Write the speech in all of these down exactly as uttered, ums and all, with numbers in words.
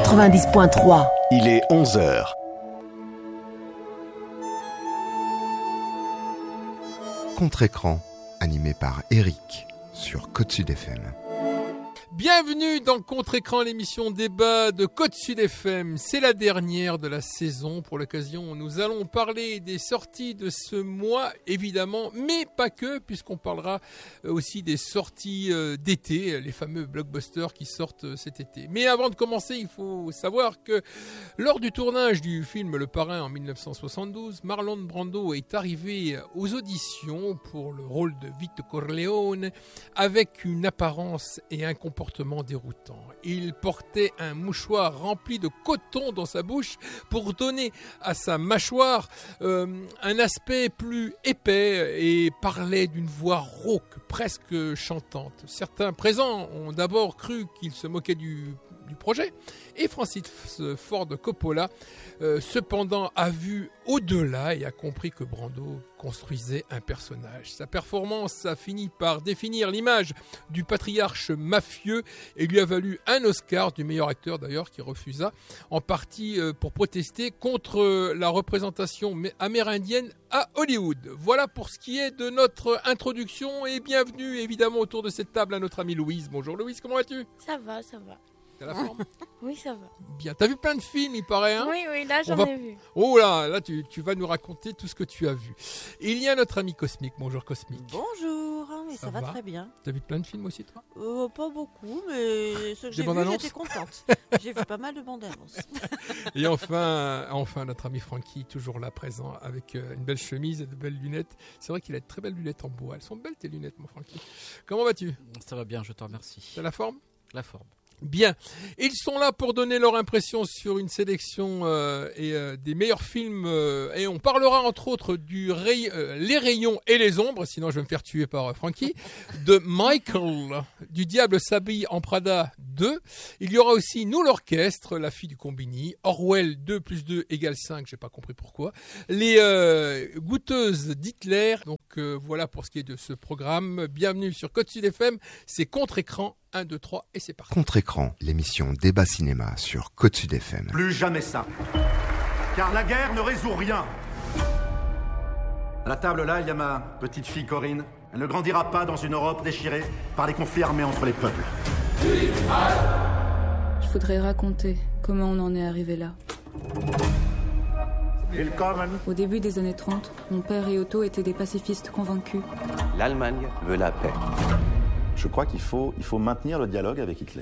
quatre-vingt-dix point trois. Il est onze heures. Contre-écran, animé par Eric, sur Côte Sud F M. Bienvenue dans Contre-écran, l'émission débat de Côte Sud F M. C'est la dernière de la saison. Pour l'occasion, nous allons parler des sorties de ce mois, évidemment, mais pas que, puisqu'on parlera aussi des sorties d'été, les fameux blockbusters qui sortent cet été. Mais avant de commencer, il faut savoir que lors du tournage du film Le Parrain en dix-neuf cent soixante-douze, Marlon Brando est arrivé aux auditions pour le rôle de Vito Corleone avec une apparence et un comportement déroutant. Il portait un mouchoir rempli de coton dans sa bouche pour donner à sa mâchoire euh, un aspect plus épais et parlait d'une voix rauque, presque chantante. Certains présents ont d'abord cru qu'il se moquait du du projet, et Francis Ford Coppola euh, cependant a vu au-delà et a compris que Brando construisait un personnage. Sa performance a fini par définir l'image du patriarche mafieux et lui a valu un Oscar du meilleur acteur d'ailleurs, qui refusa, en partie euh, pour protester contre euh, la représentation amérindienne à Hollywood. Voilà pour ce qui est de notre introduction, et bienvenue évidemment autour de cette table à notre amie Louise. Bonjour Louise, comment vas-tu ? Ça va, ça va. T'as la forme ? Oui, ça va. Bien. T'as vu plein de films, il paraît, hein ? Oui, oui, là, j'en va... ai vu. Oh là, là, tu, tu vas nous raconter tout ce que tu as vu. Et il y a notre ami Cosmique. Bonjour Cosmique. Bonjour, mais ça, ça va, va très bien. T'as vu plein de films aussi, toi ? euh, Pas beaucoup, mais ceux que j'ai vus, j'étais contente. J'ai vu pas mal de bandes annonces. Et enfin, enfin, notre ami Francky, toujours là présent, avec une belle chemise et de belles lunettes. C'est vrai qu'il a de très belles lunettes en bois. Elles sont belles tes lunettes, mon Francky. Comment vas-tu ? Ça va bien, je te remercie. T'as la forme ? La forme. Bien. Ils sont là pour donner leur impression sur une sélection euh, et euh, des meilleurs films. Euh, et on parlera entre autres du ray, euh, Les Rayons et les Ombres, sinon je vais me faire tuer par euh, Francky, de Michael, du Diable s'habille en Prada deux. Il y aura aussi Nous l'Orchestre, La fille du Combini, Orwell deux plus deux égale cinq, j'ai pas compris pourquoi. Les euh, Goûteuses d'Hitler. Donc euh, voilà pour ce qui est de ce programme. Bienvenue sur Côte Sud F M, c'est Contre-écran. un, deux, trois et c'est parti. Contre-écran, l'émission débat cinéma sur Côte Sud F M. Plus jamais ça. Car la guerre ne résout rien. À la table là, il y a ma petite fille Corinne. Elle ne grandira pas dans une Europe déchirée par les conflits armés entre les peuples. Je voudrais raconter comment on en est arrivé là. Au début des années trente, mon père et Otto étaient des pacifistes convaincus. L'Allemagne veut la paix. Je crois qu'il faut, il faut maintenir le dialogue avec Hitler.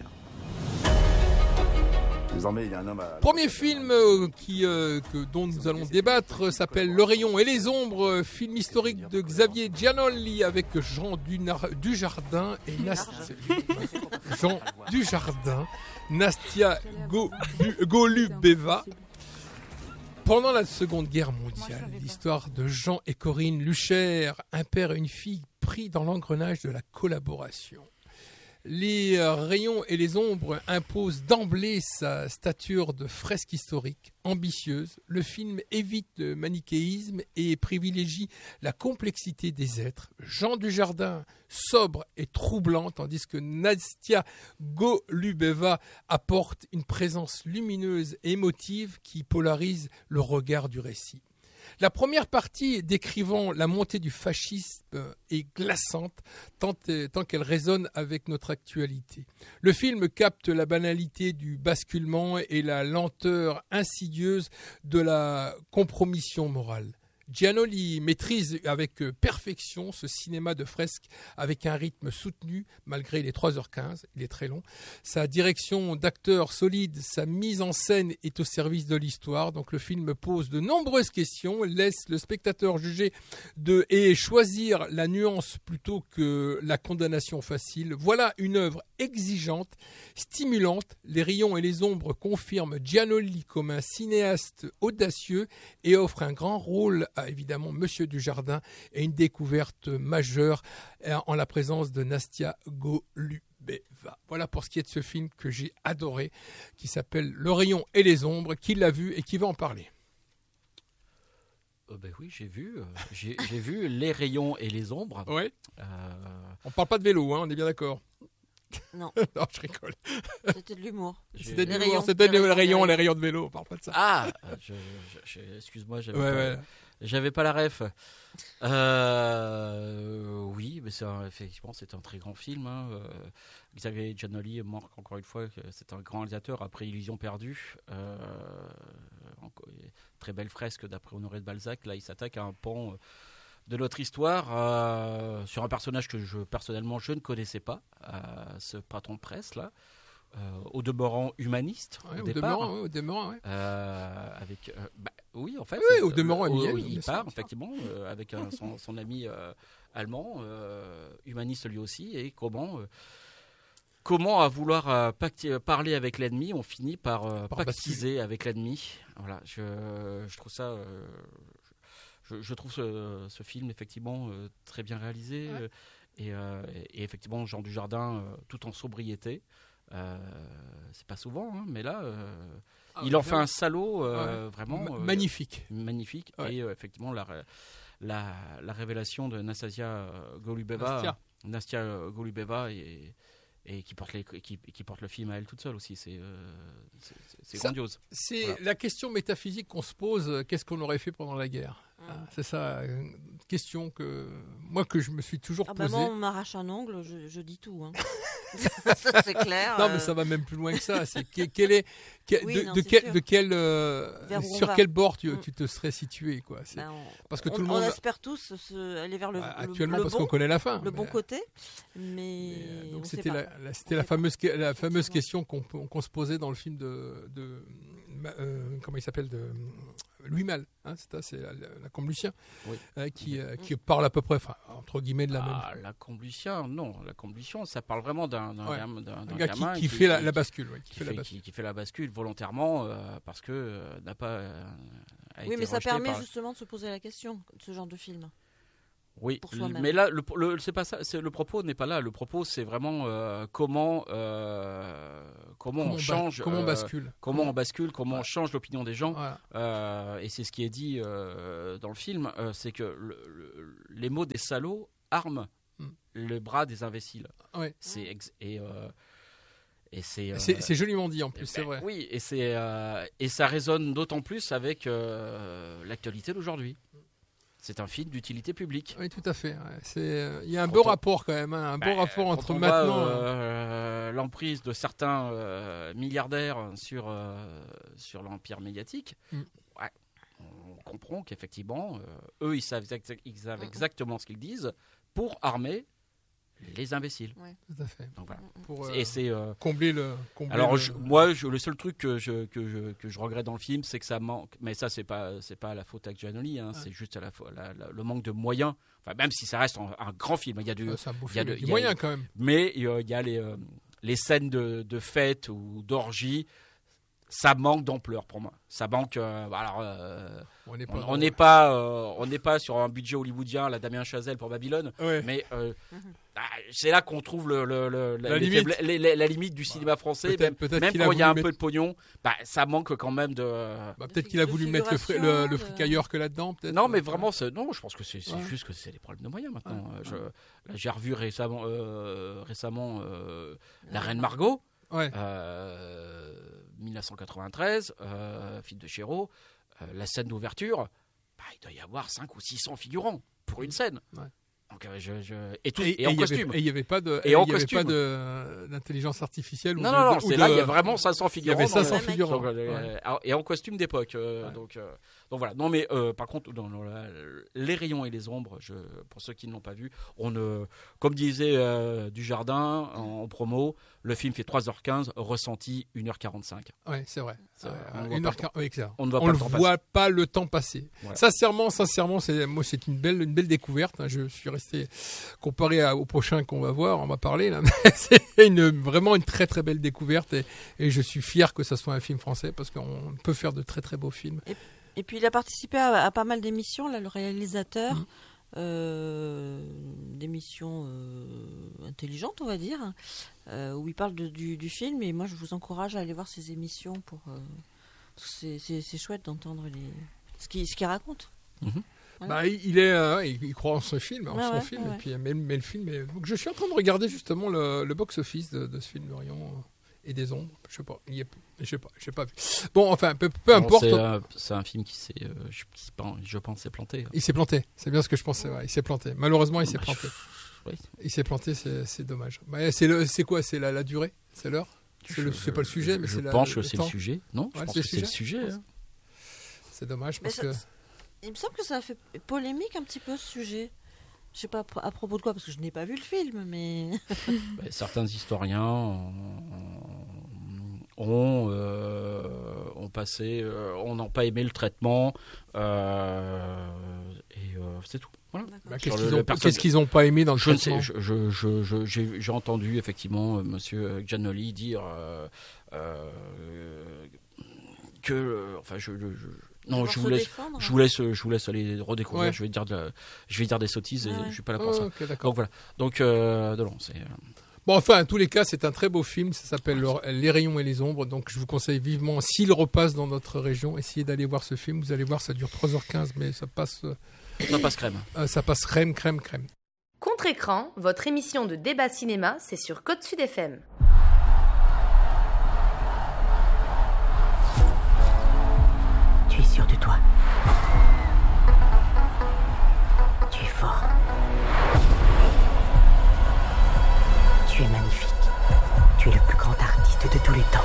Désormais, il y a un homme à... Premier film euh, qui, euh, que, dont nous allons débattre s'appelle Le Rayon et les Ombres, film historique de Xavier Giannoli avec Jean Dunar- Dujardin et Nastia... Jean Dujardin, Nastia Go- Golubeva. Pendant la Seconde Guerre mondiale, l'histoire de Jean et Corinne Lucher, un père et une fille pris dans l'engrenage de la collaboration. Les Rayons et les Ombres imposent d'emblée sa stature de fresque historique ambitieuse. Le film évite le manichéisme et privilégie la complexité des êtres. Jean Dujardin, sobre et troublant, tandis que Nastia Golubeva apporte une présence lumineuse et émotive qui polarise le regard du récit. La première partie décrivant la montée du fascisme est glaçante tant, tant qu'elle résonne avec notre actualité. Le film capte la banalité du basculement et la lenteur insidieuse de la compromission morale. Giannoli maîtrise avec perfection ce cinéma de fresque avec un rythme soutenu malgré les trois heures quinze, il est très long. Sa direction d'acteur solide, sa mise en scène est au service de l'histoire. Donc le film pose de nombreuses questions, laisse le spectateur juger de, et choisir la nuance plutôt que la condamnation facile. Voilà une œuvre exigeante, stimulante. Les Rayons et les Ombres confirment Giannoli comme un cinéaste audacieux et offre un grand rôle à évidemment Monsieur Dujardin et une découverte majeure en la présence de Nastia Golubeva. Voilà pour ce qui est de ce film que j'ai adoré, qui s'appelle Le Rayon et les Ombres. Qui l'a vu et qui va en parler ? Euh, ben oui, j'ai vu, euh, j'ai, j'ai vu Les Rayons et les Ombres. Ouais. Euh... On parle pas de vélo, hein, on est bien d'accord. Non. Non, je rigole. C'était de l'humour. C'était de Les l'humour, rayons, c'était les les rayons, rayons, les les rayons de vélo, on parle pas de ça. Ah, je, je- je- excuse-moi, j'avais, Ouais, pas, ouais. j'avais pas la ref. Euh, oui, mais c'est un- effectivement, c'est un très grand film. hein. Euh, Xavier Giannoli marque encore une fois que c'est un grand réalisateur après Illusion perdue. Euh, encore- très belle fresque d'après Honoré de Balzac. Là, il s'attaque à un pan euh, de notre histoire euh, sur un personnage que je personnellement je ne connaissais pas, euh, ce patron de presse là. Euh, au demeurant humaniste Ouais, au au départ, demeurant, ouais, au demeurant, ouais. euh, avec euh, bah, oui en fait Oui, c'est- au demeurant, euh, Emilienne, oui, bien il sûr, part bien sûr. effectivement euh, avec un- son, son ami euh, allemand euh, humaniste lui aussi, et comment euh, comment à vouloir euh, pacti- euh, parler avec l'ennemi on finit par, euh, Par pactiser avec l'ennemi. Voilà, je, je trouve ça euh, je, je trouve ce, ce film effectivement euh, très bien réalisé. Ouais. euh, et, euh, et effectivement Jean Dujardin euh, tout en sobriété. Euh, c'est pas souvent, hein, mais là, euh, Ah, il en ouais, fait un salaud euh, Ouais. vraiment Ma- euh, magnifique. magnifique. Ouais. Et euh, effectivement, la, ré- la, la révélation de Nastasia euh, Golubeva, Nastia. Nastia euh, Golubeva, et, et qui porte les, qui, qui porte le film à elle toute seule aussi. C'est, euh, c'est, c'est- c'est Ça- grandiose. C'est Voilà. la question métaphysique qu'on se pose, euh, qu'est-ce qu'on aurait fait pendant la guerre Mm. Ah, c'est ça, une question que moi que je me suis toujours Ah bah posée. moi, on m'arrache un ongle, je, je dis tout. Hein. Ça, c'est clair. Non, mais euh, ça va même plus loin que ça. C'est que- quel est, que- Oui, de, non, de c'est quel, sûr. de quel, euh, Vers où on sur va. quel bord tu, Mm. tu te serais situé, quoi. C'est- ben, on- parce que on, tout le on monde, espère tous se, aller vers le, bah, le- actuellement, le parce bon, qu'on connaît la fin. le mais- bon côté, mais, mais, euh, on donc sait c'était pas. la, la- c'était On la sait pas. fameuse, que- la fameuse Effectivement. question qu'on, peut- qu'on se posait dans le film de, de euh, comment il s'appelle, de Louis Malle, hein, c'est ça, c'est la, la, la Combe Lucien, Oui. euh, qui, euh, qui parle à peu près, enfin, entre guillemets, de la Ah, même. la Combe-Lucien, non, la Combe-Lucien, ça parle vraiment d'un, d'un, Ouais. gam- d'un- d'un Un gars qui, gamin qui fait la, la bascule, ouais, qui, qui fait la fait, bascule. qui- qui fait la bascule volontairement euh, parce que euh, n'a pas euh, a Oui, été mais ça rejeté permet par- justement de se poser la question, ce genre de film. oui, pour soi-même. mais là le, le- c'est pas ça, c'est, le propos n'est pas là. Le propos c'est vraiment euh, comment euh, comment, Comment on ba- change, comment on euh, bascule. comment on bascule, comment Ouais. on change l'opinion des gens. Voilà. Euh, et c'est ce qui est dit euh, dans le film, euh, c'est que le- le- les mots des salauds arment Mm. le bras des imbéciles. Ouais. C'est ex- et euh, et c'est, euh, C'est, c'est joliment dit en plus, ben, c'est vrai. Oui, et c'est euh, et ça résonne d'autant plus avec euh, l'actualité d'aujourd'hui. C'est un film d'utilité publique. Oui, tout à fait. ouais. C'est, euh, il y a un Quand beau on- rapport quand même, hein, un Bah, beau rapport quand entre on maintenant. voit, euh, l'emprise de certains euh, milliardaires sur euh, sur l'empire médiatique, Mm. ouais, on comprend qu'effectivement, euh, eux, ils savent, exact- ils savent Mm. exactement ce qu'ils disent pour armer les imbéciles. Tout à fait. Donc voilà. Pour euh, Et c'est euh, combler le. Combler alors le- je- moi, je, le seul truc que je, que, je, que je regrette dans le film, c'est que ça manque. Mais ça, c'est pas c'est pas la faute à Giannoli, hein, Ouais. c'est juste à la, fois- la- la- le manque de moyens. Enfin, même si ça reste un, un grand film, il y a du, Ouais, c'est un beau il y a film, de- du il y a- moyen quand même. mais euh, il y a les, euh, les scènes de, de fête ou d'orgie. Ça manque d'ampleur pour moi. Ça manque. euh, alors, euh, On n'est on pas. on n'est pas, euh, on n'est pas sur un budget hollywoodien, la Damien Chazelle pour Babylone. Ouais. Mais euh, Mhm. ah, c'est là qu'on trouve le, le- le- La les limite. faible- les- les- la limite du cinéma français. peut-être- Même, peut-être même qu'il a quand il y a un voulu peu mettre- de pognon, bah, ça manque quand même de. Bah, De peut-être fi- qu'il a de voulu mettre le, fri- le, figuration, le de- fric ailleurs que là-dedans, peut-être. Non, mais Ouais. vraiment, c'est- non, je pense que c'est c'est Ouais. juste que c'est des problèmes de moyens maintenant. Ouais. Euh, je- là, j'ai revu récemment, euh, récemment euh, La Ouais. Reine Margot. Ouais. Euh, mille neuf cent quatre-vingt-treize, euh, film de Chéreau, euh, la scène d'ouverture, bah, il doit y avoir cinq ou six cents figurants pour une scène. Ouais. Donc, euh, je, je- Et, tout, Et, et, et en il y avait- costume. Et il n'y avait pas de. Et il en y avait costume. pas de d'intelligence artificielle. ou Non, de- non, non, de- ou c'est de- là, il y a vraiment cinq cents Il y figurants. avait dans cinq le- cents le- figurants. donc, euh, Ouais. alors, et en costume d'époque. euh, Ouais. donc, euh, donc voilà. Non, mais euh, par contre, dans, dans la- les rayons et les ombres, je, pour ceux qui ne l'ont pas vu, on ne, comme disait euh, Dujardin en, en promo, le film fait trois heures quinze, ressenti une heure quarante-cinq. Ouais, c'est vrai. C'est Euh, vrai, on ne voit une pas heure le quar- oui, c'est ça. On ne voit On pas ne le temps voit pas le temps passer. Voilà. Sincèrement, sincèrement, c'est moi c'est une belle une belle découverte. hein. Je suis resté comparé à- au prochain qu'on va voir, on va parler là. mais c'est une vraiment une très très belle découverte et, et je suis fier que ça soit un film français parce qu'on peut faire de très très beaux films. Et puis il a participé à, à pas mal d'émissions, là, le réalisateur, Mhm. euh, d'émissions euh, intelligentes, on va dire, euh, où il parle de- du, du film. Et moi, je vous encourage à aller voir ces émissions pour. euh, c'est, c'est- c'est chouette d'entendre les, ce qu'il ce qu'il raconte. Voilà. Bah, il, il est, euh, il, il croit en son film, en Ouais, son ouais, film, ouais. et puis mais, mais le film. Est... Donc, je suis en train de regarder justement le, le box-office de, de ce film Lorient et des ombres. Je sais pas, il y a, je sais pas, j'ai pas vu. Bon, enfin, peu, peu Non, importe. C'est, euh, c'est un film qui s'est, euh, je, qui, je pense, s'est planté. Il s'est planté. C'est bien ce que je pensais. Ouais, il s'est planté. Malheureusement, il s'est Bah, planté. Oui. Il s'est planté, c'est, c'est dommage. Bah, c'est le, c'est quoi? C'est la, la durée? C'est l'heure? C'est, le, c'est pas le sujet, mais je c'est la, pense le, que le c'est temps. le sujet. Non, Ouais, je pense c'est que le c'est le sujet. sujet. Hein. C'est dommage Mais parce ça- que. Il me semble que ça a fait polémique un petit peu ce sujet. Je sais pas à propos de quoi, parce que je n'ai pas vu le film, mais. Bah, certains historiens ont, ont, euh, ont passé, euh, on n'a pas aimé le traitement, euh, et euh, c'est tout. Voilà. Bah, Sur qu'est-ce, le- qu'ils le ont, personnage. qu'est-ce qu'ils ont pas aimé dans le Je ne traitement? sais, je, je, je, je- j'ai, j'ai entendu effectivement euh, Monsieur Giannoli dire euh, euh, que, euh, enfin, je, je- je- non, Devoir je se vous laisse, défendre. je vous laisse, je vous laisse aller redécouvrir. Ouais. Je vais dire, de la- je vais dire des sottises et Ah ouais. je suis pas là Ah, pour ça. ok, d'accord. Donc voilà. Donc euh, non, c'est. euh, Bon, enfin, en tous les cas, c'est un très beau film. Ça s'appelle Le- Les rayons et les ombres. Donc, je vous conseille vivement, s'il repasse dans notre région, essayez d'aller voir ce film. Vous allez voir, ça dure trois heures quinze, mais ça passe, euh, Ça passe crème. euh, ça passe crème, crème, crème. Contre-écran, votre émission de débat cinéma, c'est sur Côte Sud F M. Tu es sûr de toi. Tu es fort. Tu es magnifique. Tu es le plus grand artiste de tous les temps.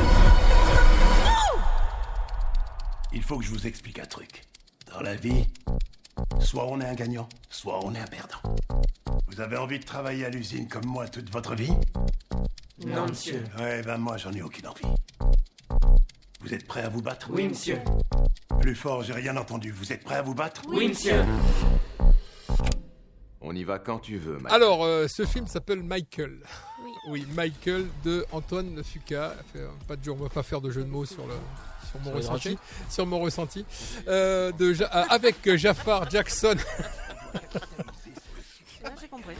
Il faut que je vous explique un truc. Dans la vie, soit on est un gagnant, soit on est un perdant. Vous avez envie de travailler à l'usine comme moi toute votre vie? Non, monsieur. Ouais, ben moi j'en ai aucune envie. Vous êtes prêts à vous battre? Oui, monsieur. Plus fort, j'ai rien entendu. Vous êtes prêts à vous battre? Oui, monsieur. On y va quand tu veux, Mike. Alors, euh, ce film s'appelle Michael. Oui. Michael de Antoine Fuqua. Fait, euh, pas de jeu, on va pas faire de jeu de mots sur le sur mon Sur les ressenti, rochers sur mon ressenti. Euh, de Ja- euh, avec Jafar Jackson. Ouais, j'ai compris.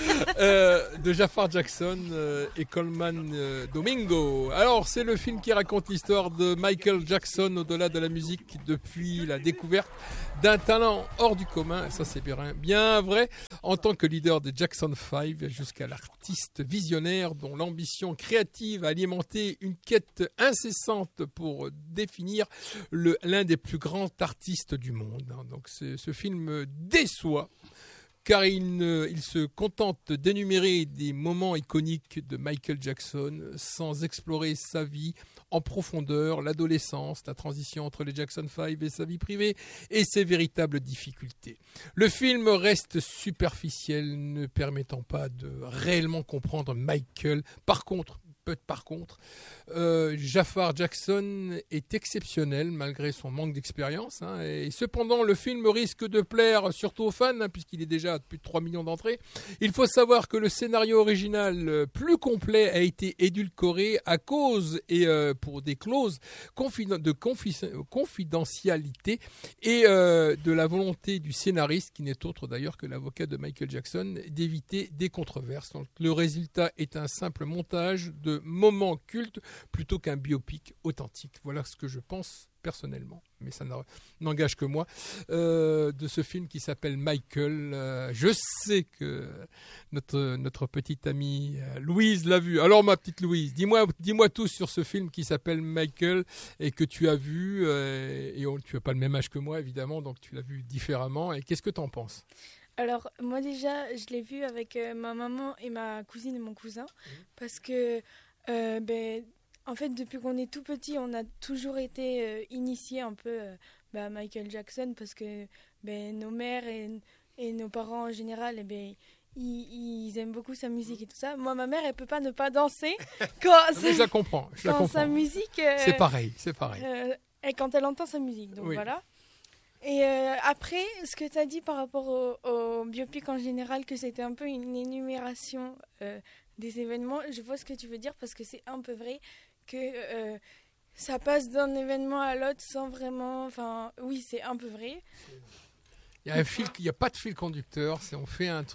Euh, de Jafar Jackson euh, et Coleman euh, Domingo. Alors, c'est le film qui raconte l'histoire de Michael Jackson au-delà de la musique depuis la découverte d'un talent hors du commun, et ça c'est bien, bien vrai, en tant que leader des Jackson five jusqu'à l'artiste visionnaire dont l'ambition créative a alimenté une quête incessante pour définir le, l'un des plus grands artistes du monde. Donc c'est- ce film déçoit, car il, ne- il se contente d'énumérer des moments iconiques de Michael Jackson sans explorer sa vie en profondeur, l'adolescence, la transition entre les Jackson five et sa vie privée et ses véritables difficultés. Le film reste superficiel, ne permettant pas de réellement comprendre Michael. Par contre, peut- par contre, euh, Jafar Jackson est exceptionnel malgré son manque d'expérience. Hein, et cependant, le film risque de plaire surtout aux fans, hein, puisqu'il est déjà à plus de trois millions d'entrées. Il faut savoir que le scénario original euh, plus complet a été édulcoré à cause et euh, pour des clauses confiden- de confi- confidentialité et euh, de la volonté du scénariste, qui n'est autre d'ailleurs que l'avocat de Michael Jackson, d'éviter des controverses. Donc, le résultat est un simple montage de moments cultes plutôt qu'un biopic authentique. Voilà ce que je pense personnellement, mais ça n'a- n'engage que moi, euh, de ce film qui s'appelle Michael. Euh, je sais que notre, notre petite amie euh, Louise l'a vu. Alors ma petite Louise, dis-moi, dis-moi tout sur ce film qui s'appelle Michael et que tu as vu, euh, et on- tu n'as pas le même âge que moi évidemment, donc tu l'as vu différemment, et qu'est-ce que tu en penses? Alors, moi déjà, je l'ai vu avec euh, ma maman et ma cousine et mon cousin, parce que, euh, ben, en fait, depuis qu'on est tout petit, on a toujours été euh, initiés un peu euh, ben, à Michael Jackson, parce que ben, nos mères et, et nos parents en général, eh ben, ils, ils aiment beaucoup sa musique et tout ça. Moi, ma mère, elle peut pas ne pas danser quand, Non, mais je la comprends, je la quand comprends. sa musique... euh, C'est pareil, c'est pareil. euh, et quand elle entend sa musique, donc Oui. voilà. Et euh, après, ce que tu as dit par rapport au, au biopic en général, que c'était un peu une énumération euh, des événements, je vois ce que tu veux dire parce que c'est un peu vrai que euh, ça passe d'un événement à l'autre sans vraiment... Enfin, oui, c'est un peu vrai. Il y a un fil, il y a pas de fil conducteur, c'est on fait un truc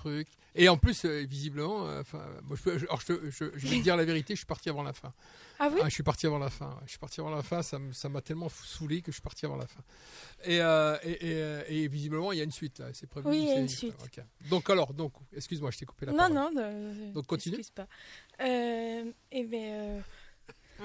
Et en plus, euh, visiblement, euh, enfin, moi, je, peux- je- alors, je, je- je vais te dire la vérité, je suis parti avant la fin. Ah oui Je suis parti avant la fin. ouais. Je suis parti avant la fin. Ça, m- ça m'a tellement fou- saoulé que je suis parti avant la fin. Et, euh, et, et, euh, et visiblement, il y a une suite. Là. C'est prévu. Oui, il y a c'est- une suite. ok. Donc alors, donc, excuse-moi, je t'ai coupé la Non, parole. non. de- Donc, continue. excuse pas. Euh, et ben. euh,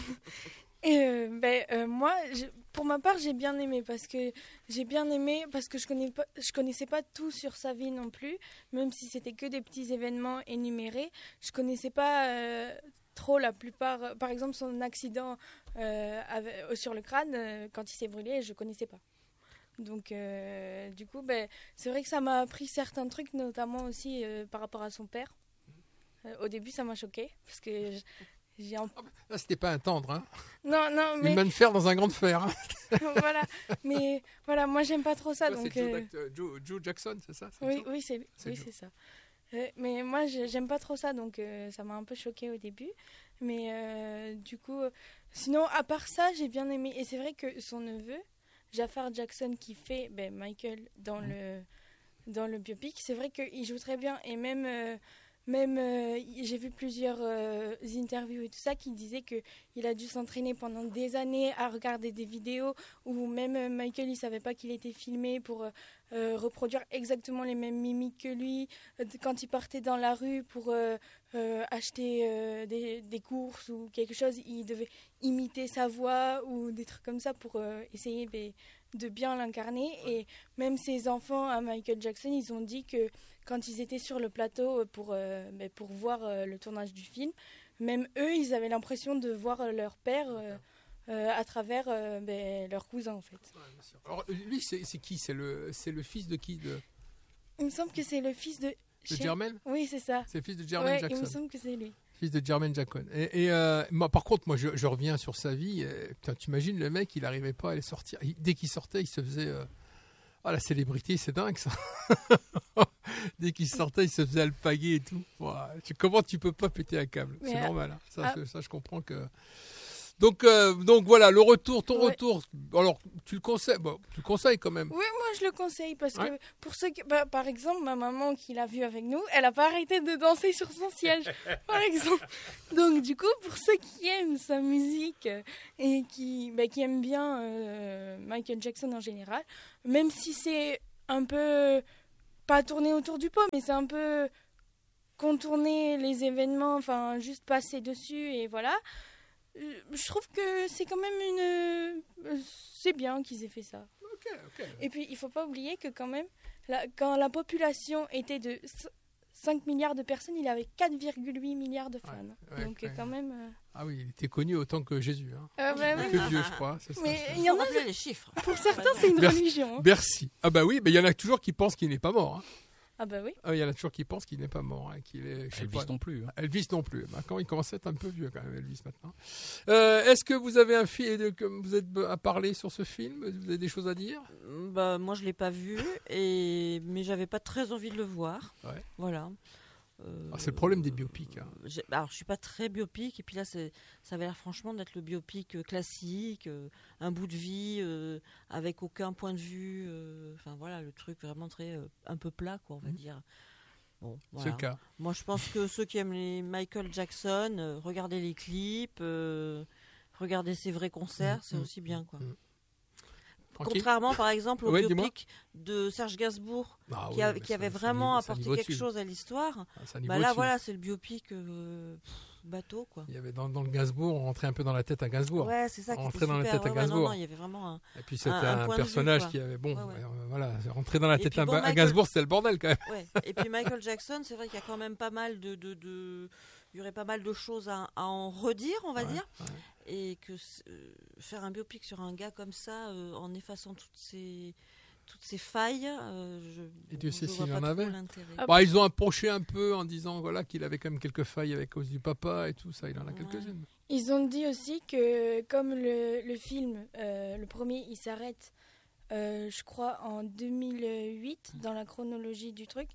Et euh, ben, euh, moi, je- pour ma part, j'ai bien aimé parce que j'ai bien aimé parce que je connais pas, je connaissais pas tout sur sa vie non plus, même si c'était que des petits événements énumérés. Je connaissais pas euh, trop la plupart. euh, Par exemple, son accident euh, avec- euh, sur le crâne euh, quand il s'est brûlé, je connaissais pas. Donc, euh, du coup, ben, c'est vrai que ça m'a appris certains trucs, notamment aussi euh, par rapport à son père. Euh, au début, ça m'a choqué parce que je- j'ai un Là, c'était pas un tendre. Hein. non, non, mais Une main de fer dans un grand de fer. Hein. voilà, mais voilà, moi j'aime pas trop ça, Toi, donc. c'est Joe, euh, Dac- euh, Joe- Joe Jackson, c'est ça c'est Oui, Joe oui, c'est, C'est oui, Joe. c'est ça. Euh, mais moi, je- j'aime pas trop ça, donc euh, ça m'a un peu choqué au début. Mais euh, du coup, euh, sinon, à part ça, j'ai bien aimé. Et c'est vrai que son neveu, Jafar Jackson, qui fait ben, Michael dans Mhm. le dans le biopic, c'est vrai qu'il joue très bien. Et même, euh, même euh, j'ai vu plusieurs euh, interviews et tout ça qui disaient qu'il a dû s'entraîner pendant des années à regarder des vidéos où même euh, Michael, il savait pas qu'il était filmé pour euh, euh, reproduire exactement les mêmes mimiques que lui. Euh, Quand il partait dans la rue pour euh, euh, acheter euh, des, des courses ou quelque chose, il devait imiter sa voix ou des trucs comme ça pour euh, essayer ben, de bien l'incarner. Et même ses enfants à Michael Jackson, ils ont dit que quand ils étaient sur le plateau pour, euh, ben, pour voir euh, le tournage du film, même eux, ils avaient l'impression de voir euh, leur père euh, euh, à travers euh, ben, leur cousin, en fait. Alors, lui, c'est c'est qui C'est le, c'est le fils de qui de, Il me semble que c'est le fils de... de Jermaine Oui, c'est ça. C'est le fils de Jermaine Ouais, Jackson. il me semble que c'est lui. Fils de Jermaine Jackson. Et, et, euh, moi, par contre, moi, je, je reviens sur sa vie. euh, putain, tu imagines le mec, il n'arrivait pas à aller sortir. Il- dès qu'il sortait, il se faisait. euh, Ah, la célébrité, c'est dingue ça. Dès qu'il sortait, il se faisait alpaguer et tout. Ouah, tu- comment tu peux pas péter un câble Mais, C'est euh, normal. hein. Ça, ah. c'est- ça, je comprends que. Donc, euh, donc voilà, le retour, ton Ouais. retour. Alors, tu le conseilles, bon, tu le conseilles quand même. Oui, moi je le conseille parce Ouais. que pour ceux qui, bah, par exemple, ma maman qui l'a vu avec nous, elle a pas arrêté de danser sur son siège, par exemple. Donc du coup, pour ceux qui aiment sa musique euh, et qui, bah, qui aiment bien euh, Michael Jackson en général, même si c'est un peu pas tourné autour du pot, mais c'est un peu contourner les événements, enfin juste passer dessus et voilà. Euh, Je trouve que c'est quand même une, euh, c'est bien qu'ils aient fait ça. Ok, ok. Et puis, il faut pas oublier que quand même, la- quand la population était de c- cinq milliards de personnes, il avait quatre virgule huit milliards de fans. ouais, Donc, ouais. quand même... euh, Ah oui, il était connu autant que Jésus. Hein. Euh, bah oui. Que Dieu, je crois. c'est ça. Mais il y en a... Rappelez les chiffres. Pour certains, c'est une Merci. religion. hein. Merci. Ah bah oui, mais il y en a toujours qui pensent qu'il n'est pas mort. hein. Ah bah oui. Ah, il y en a toujours qui pensent qu'il n'est pas mort. hein, qu'il est, je sais Elvis pas. non plus. hein. Elvis non plus. Bah, quand il commence à être un peu vieux quand même, Elvis maintenant. Euh, Est-ce que vous avez un film que vous êtes à parler sur ce film Vous avez des choses à dire Bah, moi, je l'ai pas vu, et... mais j'avais pas très envie de le voir. Ouais. Voilà. Euh, Ah, c'est le problème des biopics. hein. j'ai- Alors, je suis pas très biopic, et puis là, c'est- ça avait l'air franchement d'être le biopic euh, classique, euh, un bout de vie, euh, avec aucun point de vue. euh, Enfin, voilà, le truc vraiment très. euh, un peu plat, quoi, on va Mhm. dire. Bon, C'est voilà. le cas. Moi, je pense que ceux qui aiment les Michael Jackson, euh, regardez les clips, euh, regardez ses vrais concerts, Mhm. c'est aussi bien, quoi. Mhm. Tranquille. Contrairement, par exemple, au Ouais, dis-moi. biopic de Serge Gainsbourg, Ah qui, oui, a- mais qui ça- avait c'est un vraiment niveau- c'est un apporté niveau quelque au-dessus. chose à l'histoire. Ah, c'est un niveau Bah là, au-dessus. voilà, c'est le biopic euh, pff, bateau, quoi. Il y avait dans, dans le Gainsbourg, on rentrait un peu dans la tête à Gainsbourg. Ouais, c'est ça On qui rentrait était dans la super. tête à Ouais, ouais, non, Gainsbourg. non, il y avait vraiment un. Et puis c'était un- un, un point de vue, personnage quoi. qui avait bon, Ouais, ouais. euh, voilà, rentrer dans la Et tête puis à, bon, à Michael- Gainsbourg, c'était le bordel quand même. Ouais. Et puis Michael Jackson, c'est vrai qu'il y a quand même pas mal de, de, de- il y aurait pas mal de choses à, à en redire, on va Ouais, dire, ouais. et que euh, faire un biopic sur un gars comme ça, euh, en effaçant toutes ces toutes ces failles, euh, je, Et Dieu je sait vois s'il pas en trop avait. l'intérêt. Ah, Bah, ils ont approché un peu en disant voilà qu'il avait quand même quelques failles avec cause du papa et tout ça. Il en a Ouais. quelques-unes. Ils ont dit aussi que comme le, le film, euh, le premier, il s'arrête, euh, je crois, en deux mille huit, dans la chronologie du truc,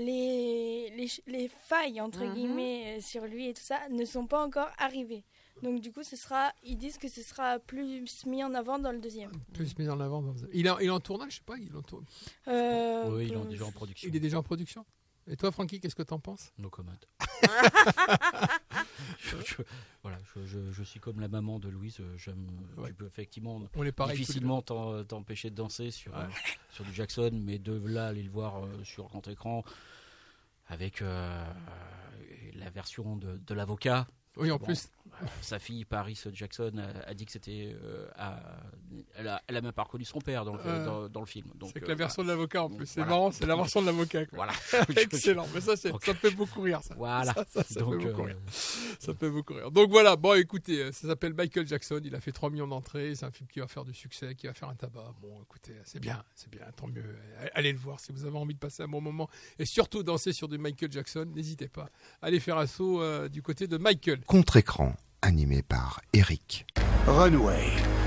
les, les, ch- les failles, entre Mhm. guillemets, euh, sur lui et tout ça, ne sont pas encore arrivées. Donc du coup, ce sera, ils disent que ce sera plus mis en avant dans le deuxième. Plus mis en avant. Dans... Il, est, en- il est en tournage, je sais pas. Il est en, tour- Euh, Oui, il est euh, déjà en production. il est déjà en production. Et toi, Francky, qu'est-ce que t'en penses? No comment. je, je, voilà, je, je, je suis comme la maman de Louise. J'aime, ouais. Tu peux effectivement On est pareil, difficilement t'en, t'empêcher de danser sur, ouais. euh, sur du Jackson, mais de là aller le voir euh, sur grand écran avec euh, la version de, de l'avocat. Oui, en bon, plus. Euh, sa fille, Paris Jackson, a, a dit que c'était. Euh, à, elle, a, elle a même pas reconnu son père dans le, euh, dans, dans le film. Donc, c'est que euh, la version voilà. de l'avocat en plus. C'est voilà. marrant, c'est la version de l'avocat. Quoi. Voilà. Excellent. Mais ça, c'est, donc, ça me fait beaucoup rire. Ça. Voilà. Ça, ça, ça donc, fait beaucoup euh, rire. Ça fait beaucoup rire. Donc voilà. Bon, écoutez, ça s'appelle Michael Jackson. Il a fait trois millions d'entrées. C'est un film qui va faire du succès, qui va faire un tabac. Bon, écoutez, c'est bien, c'est bien. Tant mieux. Allez le voir si vous avez envie de passer un bon moment et surtout danser sur du Michael Jackson. N'hésitez pas. Allez faire un saut euh, du côté de Michael. Contre-écran. Animé par Eric. Runway.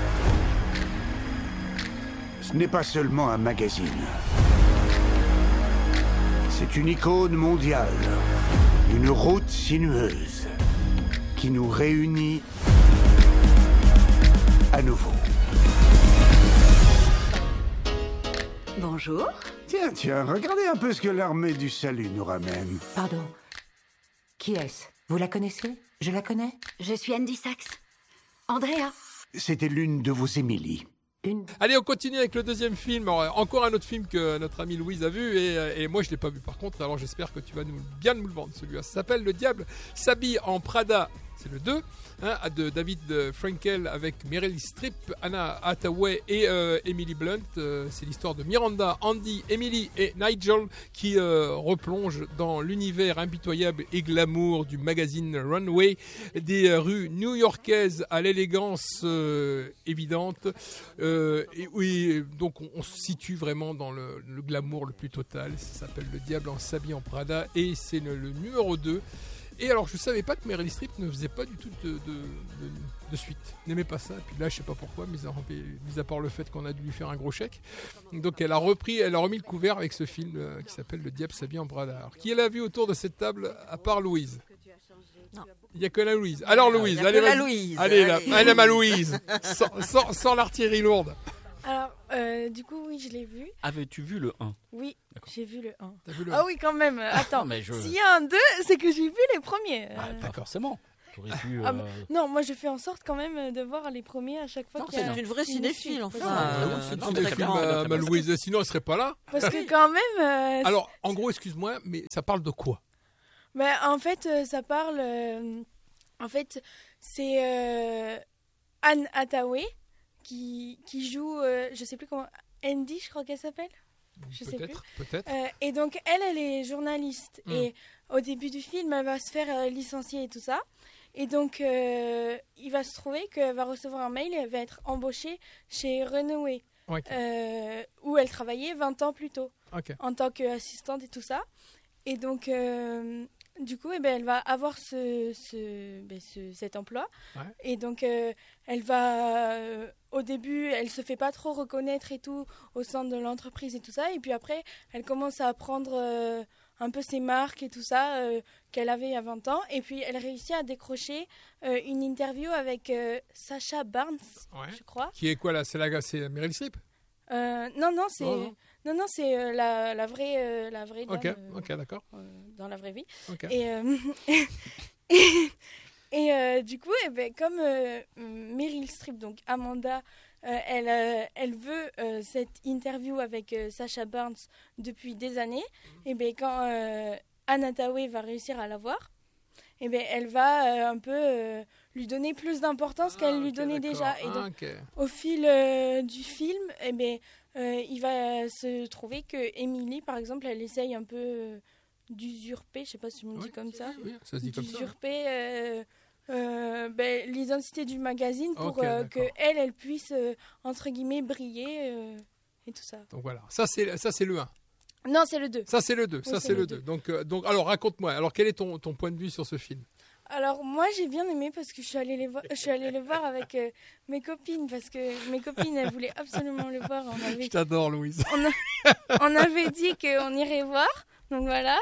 Ce n'est pas seulement un magazine. C'est une icône mondiale. Une route sinueuse qui nous réunit à nouveau. Bonjour. Tiens, tiens, regardez un peu ce que l'armée du salut nous ramène. Pardon. Qui est-ce? Vous la connaissez? Je la connais? Je suis Andy Sachs. Andrea. C'était l'une de vos Émilie. Une... Allez, on continue avec le deuxième film. Alors, encore un autre film que notre amie Louise a vu et, et moi je l'ai pas vu par contre. Alors j'espère que tu vas nous, bien nous le vendre celui-là. Ça s'appelle Le Diable s'habille en Prada. C'est le deux, hein, de David Frankel avec Meryl Streep, Anna Hathaway et euh, Emily Blunt. Euh, c'est l'histoire de Miranda, Andy, Emily et Nigel qui euh, replongent dans l'univers impitoyable et glamour du magazine Runway, des rues new-yorkaises à l'élégance euh, évidente. Euh, et oui, donc on, on se situe vraiment dans le, le glamour le plus total. Ça s'appelle Le Diable en s'habille en Prada et c'est le, le numéro deux. Et alors, je savais pas que Meryl Streep ne faisait pas du tout de, de, de, de suite. N'aimait pas ça. Et puis là, je sais pas pourquoi, mis à, mis à part le fait qu'on a dû lui faire un gros chèque. Donc, elle a repris, elle a remis le couvert avec ce film euh, qui s'appelle Le Diable s'habille en Prada. Alors, qui l'a vu autour de cette table à part Louise? Non. Il n'y a que la Louise. Alors, Louise, allez, allez, la Louise. Allez, allez. là, allez, ma Louise. sans, sans, sans l'artillerie lourde. Alors, euh, du coup, oui, je l'ai vu. Avais-tu vu le un? Oui, D'accord. J'ai vu le un. T'as vu le ah oui, quand même. Attends, mais je... s'il y a un deux, c'est que j'ai vu les premiers. Ah, pas forcément. T'aurais pu, ah, euh... non, moi je fais en sorte quand même de voir les premiers à chaque fois. Non, qu'il y a c'est une vraie cinéphile, en enfin. Ah, euh, c'est une non, cinéphile, ma, ma Louise. Sinon, elle serait pas là. Parce que quand même. Euh, Alors, en gros, excuse-moi, mais ça parle de quoi? Ben, en fait, euh, ça parle. Euh, en fait, c'est euh, Anne Hathaway qui, qui joue, euh, je sais plus comment, Andy, je crois qu'elle s'appelle. Je sais peut-être, plus. peut-être. Euh, et donc, elle, elle est journaliste. Mm. Et au début du film, elle va se faire euh, licencier et tout ça. Et donc, euh, il va se trouver qu'elle va recevoir un mail et elle va être embauchée chez Runway, Okay. euh, où elle travaillait vingt ans plus tôt, okay. en tant qu'assistante et tout ça. Et donc, euh, du coup, eh ben, elle va avoir ce, ce, ben, ce, cet emploi. Ouais. Et donc, euh, elle va, euh, au début, elle se fait pas trop reconnaître et tout au sein de l'entreprise et tout ça. Et puis après, elle commence à apprendre euh, un peu ses marques et tout ça euh, qu'elle avait il y a vingt ans. Et puis, elle réussit à décrocher euh, une interview avec euh, Sacha Barnes, ouais. je crois. Qui est quoi là? C'est la, c'est Meryl Streep? Euh, non, non, c'est oh, non. non, non, c'est euh, la, la vraie, euh, la vraie dame. Ok, euh, ok, d'accord. Euh, dans la vraie vie. Okay. Et euh, et, et euh, du coup, eh ben, comme euh, Meryl Streep, donc Amanda, euh, elle, euh, elle veut euh, cette interview avec euh, Sacha Barnes depuis des années. Et ben quand euh, Anne Hathaway va réussir à la voir, et ben elle va euh, un peu euh, lui donner plus d'importance ah, qu'elle lui okay, donnait d'accord. déjà. Et donc, ah, okay. au fil euh, du film, eh ben, euh, il va se trouver que Emily, par exemple, elle essaye un peu euh, d'usurper, je sais pas si on me oui, dit comme ça, oui, ça se dit comme ça. D'usurper euh, euh, ben, l'identité du magazine pour okay, euh, que elle, elle puisse euh, entre guillemets briller euh, et tout ça. Donc voilà, ça c'est ça c'est le un. Non, c'est le deux. Ça c'est le deux. Oui, ça c'est, c'est le deux. Donc euh, donc alors raconte-moi. Alors quel est ton ton point de vue sur ce film? Alors moi j'ai bien aimé parce que je suis allée les voir, je suis allée le voir avec euh, mes copines parce que mes copines elles voulaient absolument le voir. On avait, je t'adore Louise. On, a, on avait dit qu'on irait voir, donc voilà.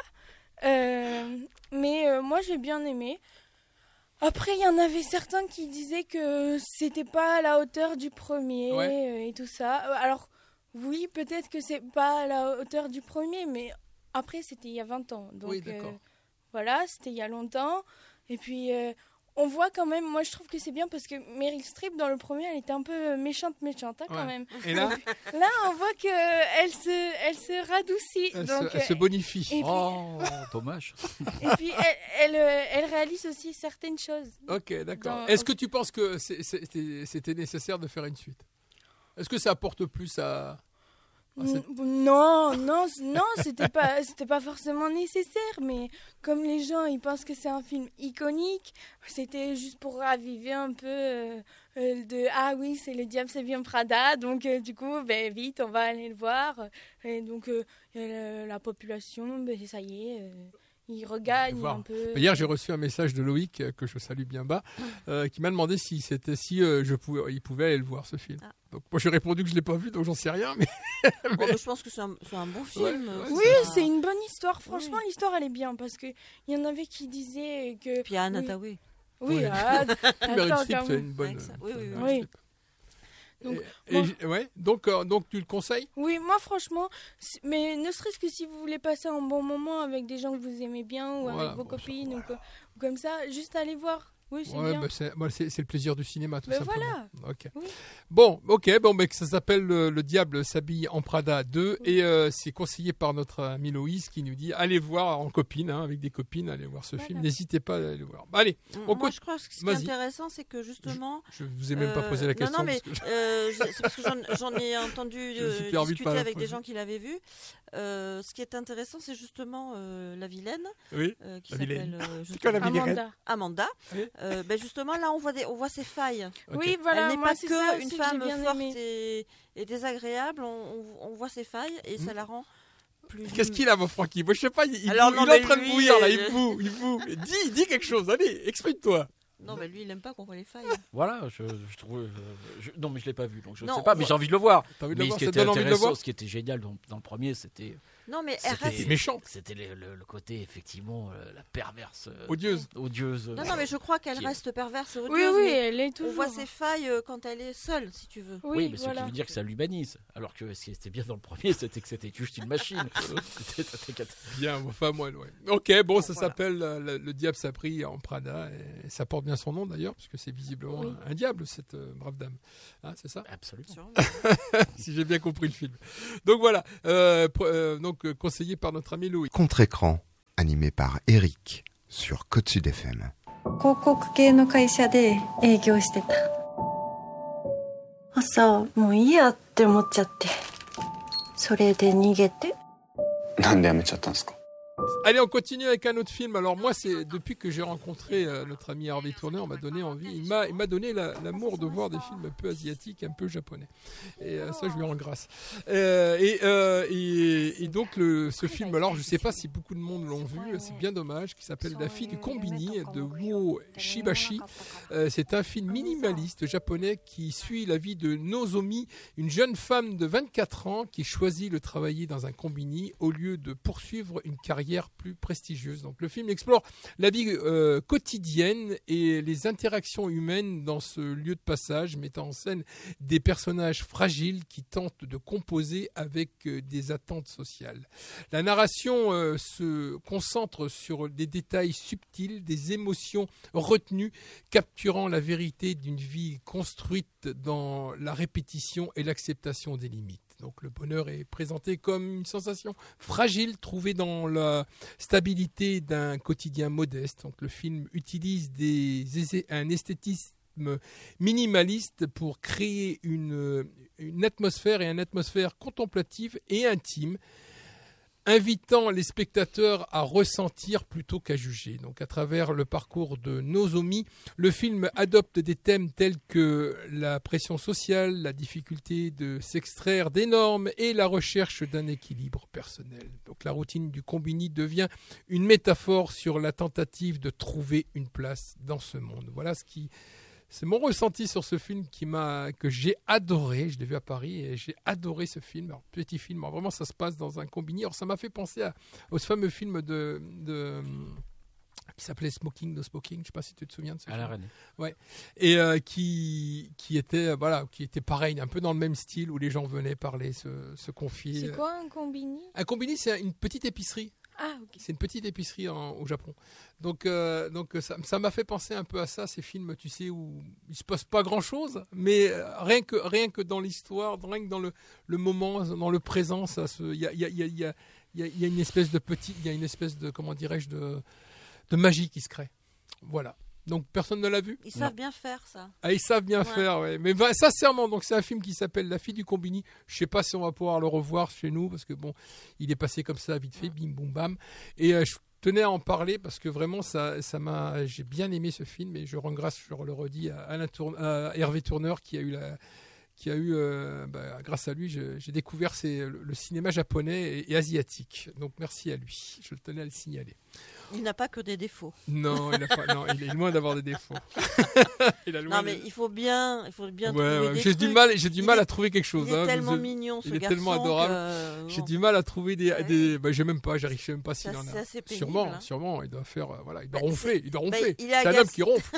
Euh, mais euh, moi j'ai bien aimé. Après il y en avait certains qui disaient que c'était pas à la hauteur du premier ouais. euh, et tout ça. Alors oui peut-être que c'est pas à la hauteur du premier, mais après, c'était il y a vingt ans. Donc, Oui, d'accord. euh, voilà, c'était il y a longtemps. Et puis, euh, on voit quand même, moi je trouve que c'est bien parce que Meryl Streep, dans le premier, elle était un peu méchante, méchante hein, quand Ouais. même. Et là Là, on voit qu'elle se, elle se radoucit. Elle, donc, se, elle se bonifie. Et puis, Oh, dommage. et puis elle, elle, euh, elle réalise aussi certaines choses. Ok, d'accord. Dans- Est-ce que tu penses que c'est- c'était c'était nécessaire de faire une suite? Est-ce que ça apporte plus à... à cette- N- Non, non, c- non, c'était pas, c'était pas forcément nécessaire, mais comme les gens, ils pensent que c'est un film iconique, c'était juste pour raviver un peu euh, euh, de ah oui, c'est Le Diable s'habille en Prada, donc euh, du coup, ben vite, on va aller le voir, et donc euh, et la, la population, ben ça y est. Euh, il regagne voir. un peu. Hier, j'ai reçu un message de Loïc, euh, que je salue bien bas, euh, qui m'a demandé si, c'était, si euh, je pouvais, il pouvait aller le voir, ce film. Ah. Donc, moi, j'ai répondu que je ne l'ai pas vu, donc j'en sais rien. Mais... Bon, mais je pense que c'est un, c'est un bon film. Ouais, ouais, Oui, ça- c'est une bonne histoire. Franchement, l'histoire, elle est bien parce que il y en avait qui disaient que. Puis il y a Anna oui. Thaoué. Oui, Ouais. ah, Meryl attends, Streep, quand c'est même. une bonne. Avec ça. Oui, oui, oui. Meryl Oui. Streep. Donc, Et- moi- et j- ouais, donc, euh, donc, tu le conseilles? Oui, moi franchement, c- mais ne serait-ce que si vous voulez passer un bon moment avec des gens que vous aimez bien ou Voilà, avec vos bon, ça, copines ou, co- ou comme ça, juste aller voir. Oui, c'est Ouais, bien. bah, c'est, moi, c'est, c'est le plaisir du cinéma, tout Ben simplement. voilà. Ok. Oui. Bon, ok, bon, mais ça s'appelle le, Le Diable s'habille en Prada deux et euh, c'est conseillé par notre ami Loïs qui nous dit allez voir en copine, hein, avec des copines, allez voir ce Voilà. film. N'hésitez pas à aller le voir. Bah, allez, on Moi, continue. je crois que ce qui est Vas-y. intéressant, c'est que justement. Je vous ai même pas euh, posé la question. Non, non, mais parce que- euh, je- c'est parce que j'en, j'en ai entendu J'ai euh, super envie de discuter pas la avec des poser. gens qui l'avaient vu. Euh, ce qui est intéressant, c'est justement euh, la vilaine, Oui, euh, qui la s'appelle vilaine. euh, C'est quoi la justement- vilaine? Amanda. Amanda. Oui. Euh, ben justement, là, on voit, des, on voit ses failles. Ok. Oui, voilà, Elle n'est moi pas c'est que ça une aussi femme que j'ai bien forte aimé. et, et désagréable. On, on- on voit ses failles et ça la rend plus. Qu'est-ce qu'il a, mon Francky? Moi, je sais pas, il, il, Alors, boue- non, il est en mais train de lui, bouillir, là, euh, il boue, il boue. Dis, dis quelque chose, allez, exprime-toi. Non, mais lui, il aime pas qu'on voit les failles. Voilà, je, je trouve. euh, je- non, mais je l'ai pas vu, donc je ne Non, sais pas, on mais voit- j'ai envie de le voir. T'as envie de Mais le voir, ce qui ça était donne envie de le intéressant, voir? ce qui était génial dans, dans le premier, c'était. Non, mais elle C'était reste. méchant. C'était le, le- le côté, effectivement, euh, la perverse. euh, Odieuse. Odieuse. Non, non, mais je crois qu'elle Qui est- reste perverse et Oui, odieuse, oui, mais elle est on toujours. voit ses failles euh, quand elle est seule, si tu veux. Oui, Oui, mais ce voilà. qui veut dire que ça l'humanise. Alors que ce qui était bien dans le premier, c'était que c'était juste une machine. C'était- c'était- Bien, enfin, moi, ouais. Ok, bon, ça Voilà. s'appelle euh, le, le Diable s'habille en Prada et ça porte bien son nom d'ailleurs, puisque c'est visiblement Oui. un, un diable, cette euh, brave dame. Hein, c'est ça? Absolument. Sûrement. Si j'ai bien compris le film. Donc voilà, euh, pr- euh, donc, euh, conseillé par notre ami Louis. Contre-écran, animé par Eric sur Côte Sud F M. 広告系の会社で営業してた。朝もういいやって思っちゃってそれで逃げて。 なんで辞めちゃったんですか？ Allez, on continue avec un autre film. Alors moi, c'est depuis que j'ai rencontré euh, notre ami Harvey Tourné, on m'a donné envie, il m'a, il m'a donné la- l'amour de voir des films un peu asiatiques, un peu japonais. Et euh, ça, je lui rends grâce. Euh, et, euh, et, et donc, le, ce film, alors je sais pas si beaucoup de monde l'ont vu, c'est bien dommage, qui s'appelle La fille du combini de Wuo Shibashi. Euh, c'est un film minimaliste japonais qui suit la vie de Nozomi, une jeune femme de vingt-quatre ans qui choisit de travailler dans un combini au lieu de poursuivre une carrière plus prestigieuse. Donc le film explore la vie euh, quotidienne et les interactions humaines dans ce lieu de passage, mettant en scène des personnages fragiles qui tentent de composer avec euh, des attentes sociales. La narration euh, se concentre sur des détails subtils, des émotions retenues, capturant la vérité d'une vie construite dans la répétition et l'acceptation des limites. Donc le bonheur est présenté comme une sensation fragile trouvée dans la stabilité d'un quotidien modeste. Donc le film utilise des, un esthétisme minimaliste pour créer une, une atmosphère et une atmosphère contemplative et intime, invitant les spectateurs à ressentir plutôt qu'à juger. Donc, à travers le parcours de Nozomi, le film adopte des thèmes tels que la pression sociale, la difficulté de s'extraire des normes et la recherche d'un équilibre personnel. Donc, la routine du combini devient une métaphore sur la tentative de trouver une place dans ce monde. Voilà ce qui... C'est mon ressenti sur ce film qui m'a, que j'ai adoré. Je l'ai vu à Paris et j'ai adoré ce film. Alors, petit film, alors, vraiment ça se passe dans un combini. Alors ça m'a fait penser à, au fameux film de, de qui s'appelait Smoking, No Smoking, je sais pas si tu te souviens de ce à film. la Reine. Ouais. Et euh, qui qui était euh, voilà, qui était pareil, un peu dans le même style où les gens venaient parler, se, se confier. C'est quoi un combini? Un combini, c'est une petite épicerie. Ah, ok. C'est une petite épicerie en, au Japon. Donc, euh, donc ça, ça m'a fait penser un peu à ça, ces films, tu sais, où il se passe pas grand-chose, mais euh, rien que rien que dans l'histoire, rien que dans le, le moment, dans le présent, ça se, il y a il y a il y a il y a, il y a une espèce de petit, il y a une espèce de comment dirais-je de de magie qui se crée. Voilà. Donc personne ne l'a vu. Ils savent bien faire ça. Ah, ils savent bien Ouais. faire, ouais. Mais bah, sincèrement, donc c'est un film qui s'appelle La fille du combini. Je sais pas si on va pouvoir le revoir chez nous parce que bon, il est passé comme ça vite fait, bim boum bam. Et euh, je tenais à en parler parce que vraiment ça, ça m'a, j'ai bien aimé ce film et je rends grâce, je le redis à, Alain Tourne, à Hervé Tourneur qui a eu la qui a eu, euh, bah, grâce à lui, je, j'ai découvert c'est, le, le cinéma japonais et, et asiatique. Donc merci à lui. Je tenais à le signaler. Il n'a pas que des défauts. Non, il, a pas, non, il est loin d'avoir des défauts. il a loin non, mais de... il faut bien, il faut bien ouais, trouver ouais. des J'ai trucs. du mal, j'ai du il mal est, à trouver quelque chose. Il est hein, tellement vous... mignon, ce il est garçon. tellement adorable. Que... J'ai bon. du mal à trouver des, ouais. des... Bah, j'ai même pas, j'arrive je sais même pas s'il ça, en a. C'est assez pénible, sûrement, hein. sûrement, il doit faire, euh, voilà, il doit bah, ronfler, il doit ronfler. Bah, il c'est agace... un homme qui ronfle.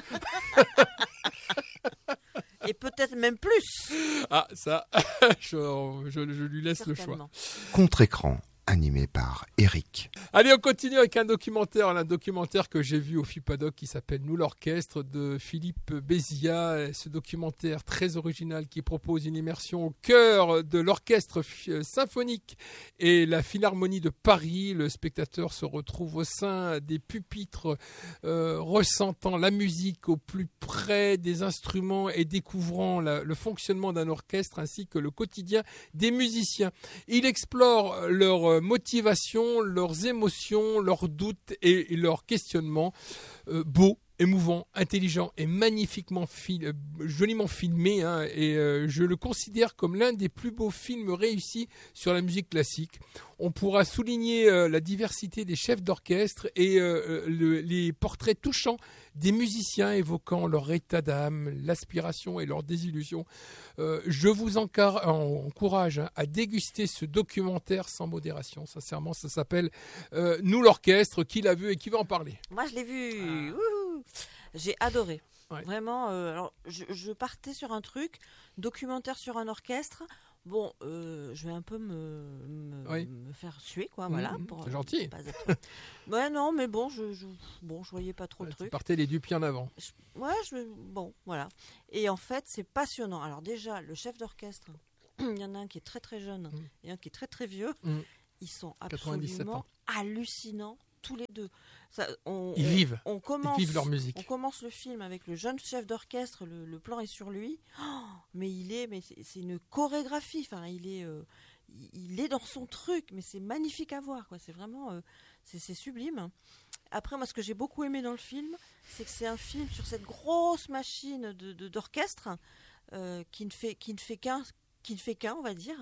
Et peut-être même plus. Ah, ça, je, je, je lui laisse Certainement. le choix. Contre-écran, animé par Eric. Allez, on continue avec un documentaire, un documentaire que j'ai vu au FIPADOC qui s'appelle Nous l'orchestre de Philippe Bézia. Ce documentaire très original qui propose une immersion au cœur de l'orchestre symphonique et la Philharmonie de Paris. Le spectateur se retrouve au sein des pupitres, euh, ressentant la musique au plus près des instruments et découvrant la, le fonctionnement d'un orchestre ainsi que le quotidien des musiciens. Il explore leur motivation, leurs émotions, leurs doutes et, et leurs questionnements. Euh, beau, émouvant, intelligent et magnifiquement fil- euh, joliment filmé. Hein, et euh, je le considère comme l'un des plus beaux films réussis sur la musique classique. On pourra souligner euh, la diversité des chefs d'orchestre et euh, le, les portraits touchants des musiciens évoquant leur état d'âme, l'aspiration et leur désillusion. Euh, je vous encar- encourage hein, à déguster ce documentaire sans modération. Sincèrement, ça s'appelle euh, Nous l'orchestre. Qui l'a vu et qui va en parler? Moi, je l'ai vu. Ah. J'ai adoré. Ouais. Vraiment. Euh, alors, je, je partais sur un truc, documentaire sur un orchestre. Bon, euh, je vais un peu me, me, oui. me faire suer, quoi, voilà. Mmh, pour, c'est gentil. Pas être... ouais, non, mais bon, je, je, bon, je voyais pas trop ouais, le truc. Partez les deux pieds en avant. Je, ouais, je, bon, voilà. Et en fait, c'est passionnant. Alors déjà, le chef d'orchestre, il y en a un qui est très très jeune mmh. et un qui est très très vieux. Mmh. Ils sont absolument hallucinants. Tous les deux. Ça, on, ils on, vivent. On commence, ils vivent leur musique. On commence le film avec le jeune chef d'orchestre, le, le plan est sur lui. Oh, mais il est, mais c'est, c'est une chorégraphie. Enfin, il est, euh, il est dans son truc. Mais c'est magnifique à voir, quoi. C'est vraiment, euh, c'est, c'est sublime. Après, moi, ce que j'ai beaucoup aimé dans le film, c'est que c'est un film sur cette grosse machine de, de, d'orchestre euh, qui ne fait, qui ne fait qu'un, qui ne fait qu'un, on va dire.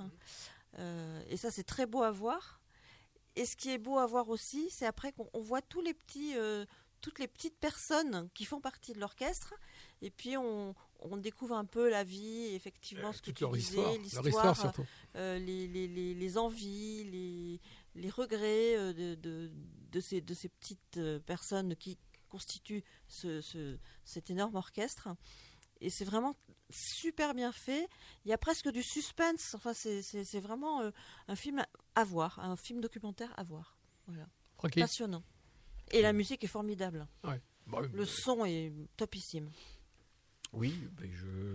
Euh, et ça, c'est très beau à voir. Et ce qui est beau à voir aussi, c'est après qu'on on voit tous les petits, euh, toutes les petites personnes qui font partie de l'orchestre. Et puis, on, on découvre un peu la vie, effectivement, euh, ce que tu disais, histoire, l'histoire, leur histoire surtout. Euh, les, les, les, les envies, les, les regrets euh, de, de, de, ces, de ces petites euh, personnes qui constituent ce, ce, cet énorme orchestre. Et c'est vraiment super bien fait. Il y a presque du suspense. Enfin, c'est, c'est, c'est vraiment euh, un film à voir, un film documentaire à voir. Voilà. Okay. Passionnant. Et la musique est formidable. Ouais. Bah, le euh... son est topissime. Oui, ben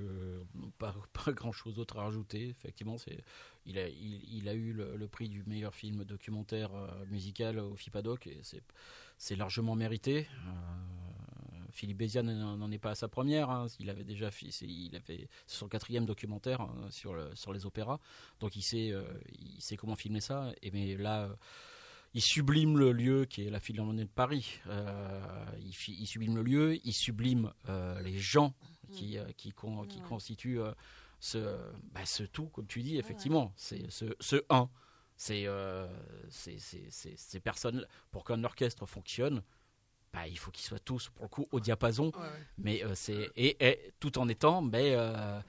je pas, pas grand chose d'autre à rajouter. Effectivement, c'est il a il, il a eu le, le prix du meilleur film documentaire euh, musical au FIPADOC et c'est c'est largement mérité. Euh, Philippe Bézia n'en est pas à sa première. Hein. Il avait déjà fait, il a fait son quatrième documentaire hein, sur le, sur les opéras, donc il sait euh, il sait comment filmer ça. Et mais là. Euh, Il sublime le lieu qui est la Philharmonie de Paris. Euh, il, il sublime le lieu, il sublime euh, les gens qui, euh, qui, con, qui ouais. constituent euh, ce, bah, ce tout, comme tu dis, effectivement. Ouais. C'est ce, ce un. C'est, euh, c'est, c'est, c'est, ces personnes, pour qu'un orchestre fonctionne, bah, il faut qu'ils soient tous, pour le coup, au diapason. Ouais. Mais, euh, c'est, et, et tout en étant... Mais, euh,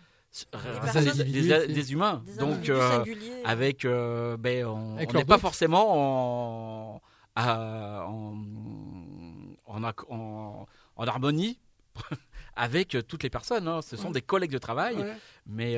Des, des, des, des humains, des donc euh, avec, euh, ben, on n'est pas forforcément en, à, en, en, en, en harmonie avec toutes les personnes. Hein. Ce sont ouais. des collègues de travail, ouais. mais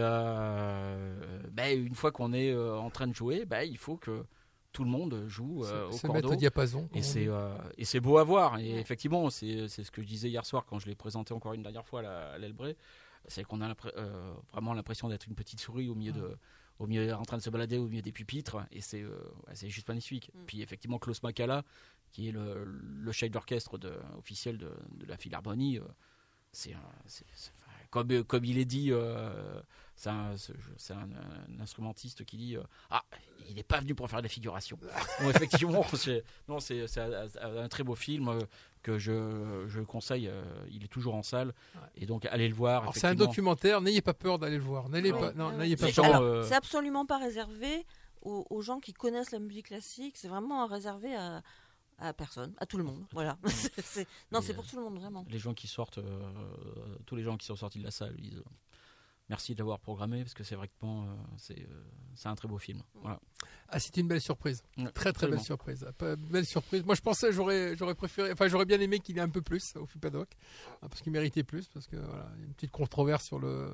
euh, ben, une fois qu'on est euh, en train de jouer, ben, il faut que tout le monde joue euh, au cordeau. Au diapason. Et c'est, euh, et c'est beau à voir. Et ouais. effectivement, c'est, c'est ce que je disais hier soir quand je l'ai présenté encore une dernière fois à, la, à l'Elbré. C'est qu'on a l'impr- euh, vraiment l'impression d'être une petite souris au milieu, ouais. de, au milieu en train de se balader au milieu des pupitres. Et c'est, euh, ouais, c'est juste magnifique. Mm. Puis effectivement, Klaus Makala, qui est le, le chef d'orchestre de, officiel de, de la Philharmonie, euh, c'est, c'est, c'est comme, comme il est dit, euh, c'est, un, c'est un, un instrumentiste qui dit euh, ah, il n'est pas venu pour faire de la figuration. Bon, effectivement, c'est, non, c'est, c'est un, un très beau film euh, que je, je conseille. Euh, il est toujours en salle, ouais. et donc allez le voir. Alors, c'est un documentaire. N'ayez pas peur d'aller le voir. N'ayez ouais. pas, non, ouais. n'ayez pas c'est, peur. Alors, euh... c'est absolument pas réservé aux, aux gens qui connaissent la musique classique. C'est vraiment réservé à à personne, à tout le monde, voilà. c'est, non, et c'est pour tout le monde, vraiment. Les gens qui sortent, euh, tous les gens qui sont sortis de la salle disent euh, merci d'avoir programmé, parce que c'est vrai que bon, euh, c'est, euh, c'est un très beau film. Voilà. Ah, c'est une belle surprise, ouais, très très absolument. belle surprise. Belle surprise. Moi, je pensais, j'aurais, j'aurais préféré, enfin, j'aurais bien aimé qu'il ait un peu plus au Fupadoc, parce qu'il méritait plus, parce que voilà, il y a une petite controverse sur le,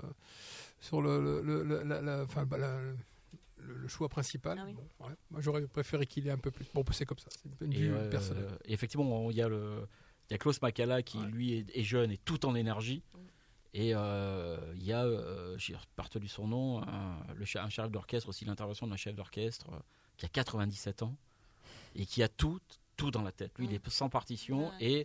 sur le, le, le, le la, la, enfin, bah, la, le choix principal. Ah oui. Bon, ouais. Moi, j'aurais préféré qu'il ait un peu plus. Bon, c'est comme ça. C'est une vue euh, personnelle. Et effectivement, il y a le, il y a Klaus Makala qui, ouais. lui, est, est jeune et tout en énergie. Mm. Et euh, il y a, euh, j'ai retenu son nom, un, le, un chef d'orchestre, aussi l'intervention d'un chef d'orchestre euh, qui a quatre-vingt-dix-sept ans et qui a tout, tout dans la tête. Lui, mm. il est sans partition ouais. et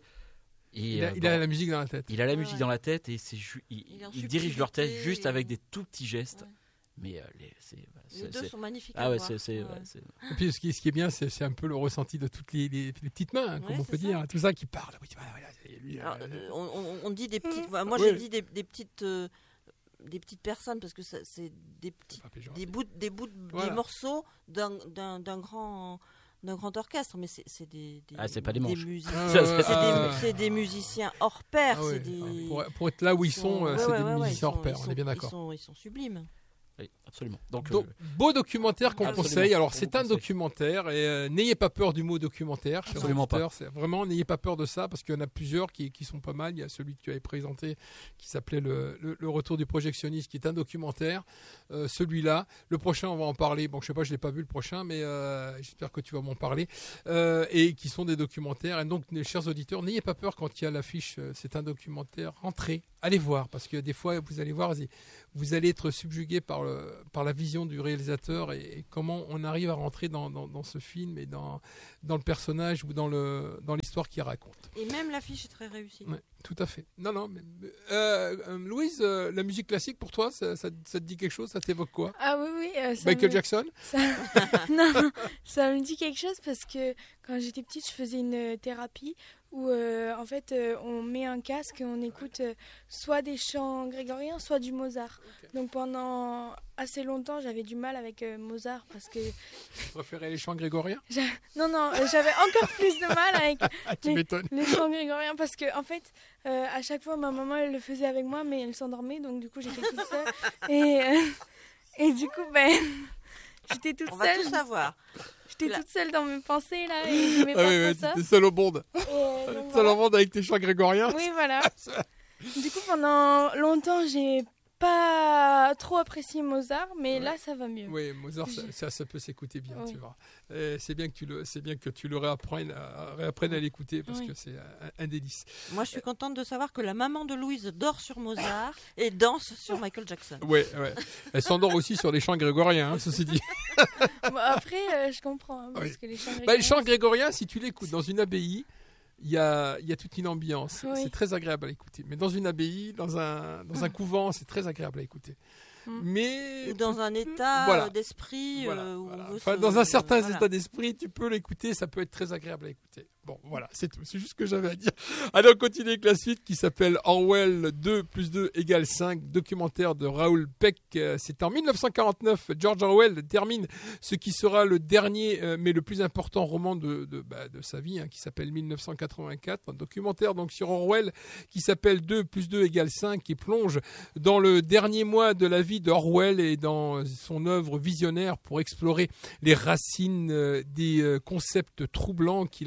Et il, a, euh, il bon, a la musique dans la tête. Il a la musique ouais. dans la tête et c'est ju- il, il, il dirige l'orchestre juste avec des tout petits gestes. Ouais. Mais euh, les, c'est, c'est, les deux c'est, sont magnifiques. Ah à ouais, voir. c'est, c'est, ouais. ouais, c'est... Et puis ce qui, ce qui est bien, c'est, c'est un peu le ressenti de toutes les, les, les petites mains, hein, comme ouais, on peut ça. dire, tout ça qui parle. Oui, bah, voilà, lui, Alors, euh, on, on, on dit des petites. Moi, oui. j'ai dit des, des petites. Euh, des petites personnes parce que ça, c'est des petits, des bouts, des bouts, voilà. des morceaux d'un, d'un, d'un grand. d'un grand orchestre, mais c'est, c'est des, des, ah, c'est pas des, des musiciens. Ah, c'est, ah, des, c'est des musiciens hors pair. Ah, ouais. c'est des... pour, pour être là où ils sont, sont c'est ouais, des ouais, musiciens ouais, hors pair, sont, on est bien d'accord. Ils sont, ils sont sublimes. Oui, absolument. Donc, Donc euh... beau documentaire qu'on absolument. conseille. Alors, Bon c'est conseil. un documentaire et euh, n'ayez pas peur du mot documentaire. Chers absolument auditeurs, pas. C'est vraiment, n'ayez pas peur de ça parce qu'il y en a plusieurs qui, qui sont pas mal. Il y a celui que tu avais présenté qui s'appelait le, le, le Retour du projectionniste, qui est un documentaire. Euh, celui-là, le prochain, on va en parler. Bon, je sais pas, je l'ai pas vu le prochain, mais euh, j'espère que tu vas m'en parler. Euh, et qui sont des documentaires. Et donc, les chers auditeurs, n'ayez pas peur quand il y a l'affiche. Euh, c'est un documentaire. Entrez, allez voir parce que des fois, vous allez voir, vous allez être subjugué par le, par la vision du réalisateur et, et comment on arrive à rentrer dans, dans, dans ce film et dans, dans le personnage ou dans, le, dans l'histoire qu'il raconte. Et même l'affiche est très réussie. Ouais, tout à fait. Non, non, mais, euh, euh, Louise, euh, la musique classique pour toi, ça, ça, ça te dit quelque chose? Ça t'évoque quoi? Ah oui, oui. Euh, ça Michael me... Jackson ça... Non, ça me dit quelque chose parce que quand j'étais petite, je faisais une thérapie où euh, en fait euh, on met un casque et on écoute euh, soit des chants grégoriens, soit du Mozart. Okay. Donc pendant assez longtemps, j'avais du mal avec euh, Mozart parce que... Tu préférais les chants grégoriens? J'a... Non, non, euh, j'avais encore plus de mal avec tu les, m'étonnes. les chants grégoriens parce que en fait, euh, à chaque fois, ma maman elle le faisait avec moi, mais elle s'endormait, donc du coup j'étais toute seule et euh, et du coup ben j'étais toute On seule. On va tout savoir. J'étais là. toute seule dans mes pensées là et j'aimais ah pas oui, trop ouais, ça. T'étais seule au monde. Et, euh, seule voilà. au monde avec tes chants grégoriens. Oui, voilà. Du coup, pendant longtemps, j'ai pas trop apprécié Mozart, mais ouais. là, ça va mieux. Oui, Mozart, ça, ça, ça peut s'écouter bien, oui. tu vois. Et c'est bien que tu le, c'est bien que tu le réapprennes à, réapprennes à l'écouter parce oui. que c'est un, un délice. Moi, je suis contente de savoir que la maman de Louise dort sur Mozart et danse sur Michael Jackson. Ouais, ouais. Elle s'endort aussi sur les chants grégoriens, hein, ceci dit. Bon, après, euh, je comprends. Hein, parce oui. que les chants grégoriens... Bah, les chants grégoriens, si tu l'écoutes dans une abbaye, il y a, y a toute une ambiance. Oui. C'est très agréable à écouter. Mais dans une abbaye, dans un, dans un couvent, c'est très agréable à écouter. Mmh. Mais ou dans un état voilà. d'esprit. Voilà, euh, voilà. Où enfin, se... dans un certain voilà. état d'esprit, tu peux l'écouter, ça peut être très agréable à écouter. Bon, voilà, c'est tout. C'est juste ce que j'avais à dire. Allez, on continue avec la suite qui s'appelle Orwell deux plus deux égale cinq, documentaire de Raoul Peck. C'est en dix-neuf cent quarante-neuf, George Orwell termine ce qui sera le dernier, euh, mais le plus important roman de, de, bah, de sa vie, hein, qui s'appelle dix-neuf cent quatre-vingt-quatre. Un documentaire donc sur Orwell qui s'appelle deux plus deux égale cinq, qui plonge dans le dernier mois de la vie d'Orwell et dans son œuvre visionnaire pour explorer les racines euh, des euh, concepts troublants qu'il a révélés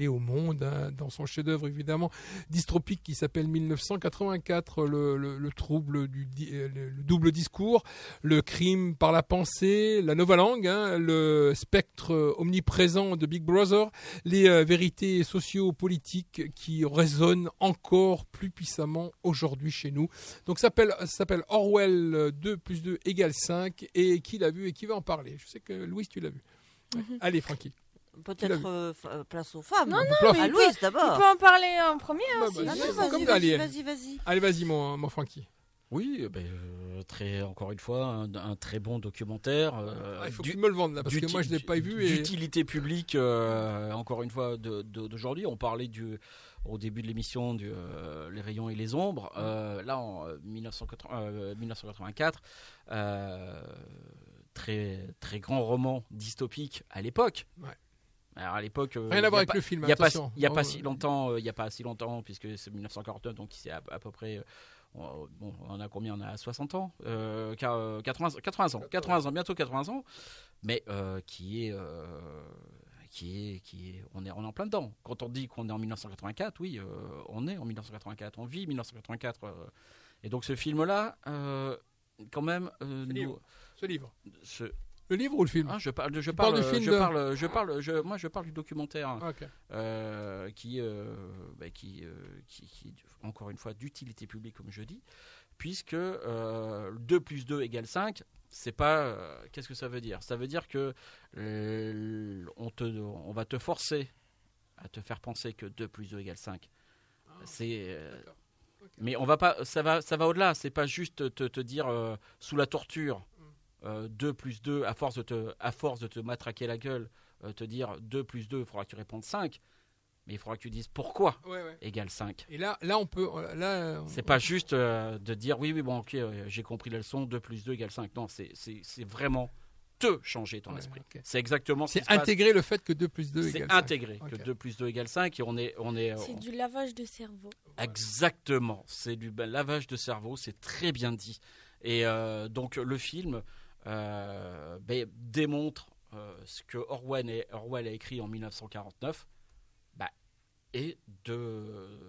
au monde, hein, dans son chef-d'œuvre évidemment dystropique qui s'appelle mille neuf cent quatre-vingt-quatre, le, le, le trouble du le, le double discours, le crime par la pensée, la novalangue, hein, le spectre omniprésent de Big Brother, les euh, vérités socio-politiques qui résonnent encore plus puissamment aujourd'hui chez nous. Donc ça s'appelle, ça s'appelle Orwell deux plus deux égale cinq, et qui l'a vu et qui va en parler? Je sais que Louise, tu l'as vu. Ouais. Mm-hmm. Allez, Francky. Peut-être euh, f- place aux femmes. Non, non, mais à Louise d'abord. Tu peux en parler en premier. Hein, bah, si bah, je... vas-y, vas-y, comme vas-y, allez. vas-y, vas-y. Allez, vas-y, mon, mon Francky. Oui, ben, euh, très, encore une fois, un, un très bon documentaire. Euh, ah, il faut du, que tu me le vendes là, parce que moi je ne l'ai pas vu. Et... D'utilité publique, euh, encore une fois, de, de, d'aujourd'hui. On parlait du, au début de l'émission du euh, Les rayons et les ombres. Euh, là, en mille neuf cent quatre-vingt-quatre, euh, très, très grand roman dystopique à l'époque. Ouais. Alors à l'époque, euh, rien à voir avec pas, le film. Il n'y a pas, y a oh, pas si longtemps, il euh, y a pas si longtemps, puisque c'est mille neuf cent quarante-neuf, donc c'est à, à peu près. Euh, on, bon, on a combien? On a soixante ans, euh, quatre-vingts, quatre-vingts ans, quatre-vingts ans, bientôt quatre-vingts ans, mais euh, qui est, euh, qui est, qui est, on est, on est en plein dedans. Quand on dit qu'on est en mille neuf cent quatre-vingt-quatre, oui, euh, on est en mille neuf cent quatre-vingt-quatre, on vit mille neuf cent quatre-vingt-quatre, euh, et donc ce film-là, euh, quand même, euh, ce, nous, livre. ce livre. Ce, Le livre ou le film? ah, Je parle, de, je tu parle, parles du film je de... parle, je parle, je, moi je parle du documentaire okay. euh, qui, euh, bah, qui, euh, qui, qui, encore une fois, d'utilité publique comme je dis, puisque euh, deux plus deux égale cinq, c'est pas, euh, qu'est-ce que ça veut dire? Ça veut dire que euh, on, te, on va te forcer à te faire penser que deux plus deux égale cinq. Ah, c'est... Euh, okay. Mais on va pas, ça va, ça va au-delà. C'est pas juste te, te dire euh, sous la torture. Euh, deux plus deux, à force de te, à force de te matraquer la gueule, euh, te dire deux plus deux, il faudra que tu répondes cinq, mais il faudra que tu dises pourquoi ouais, ouais. égale cinq. Et là, là on peut. Là, c'est on... pas juste euh, de dire oui, oui, bon, ok, euh, j'ai compris la leçon, deux plus deux égale cinq. Non, c'est, c'est, c'est vraiment te changer ton ouais, esprit. Okay. C'est exactement ce c'est qui se intégrer passe. le fait que deux plus deux égale cinq. C'est intégrer okay. que deux plus deux égale cinq et on est. On est c'est on... du lavage de cerveau. Exactement, c'est du ben, lavage de cerveau, c'est très bien dit. Et euh, donc le film. Euh, ben, démontre euh, ce que Orwell, et, Orwell a écrit en mille neuf cent quarante-neuf bah, et de,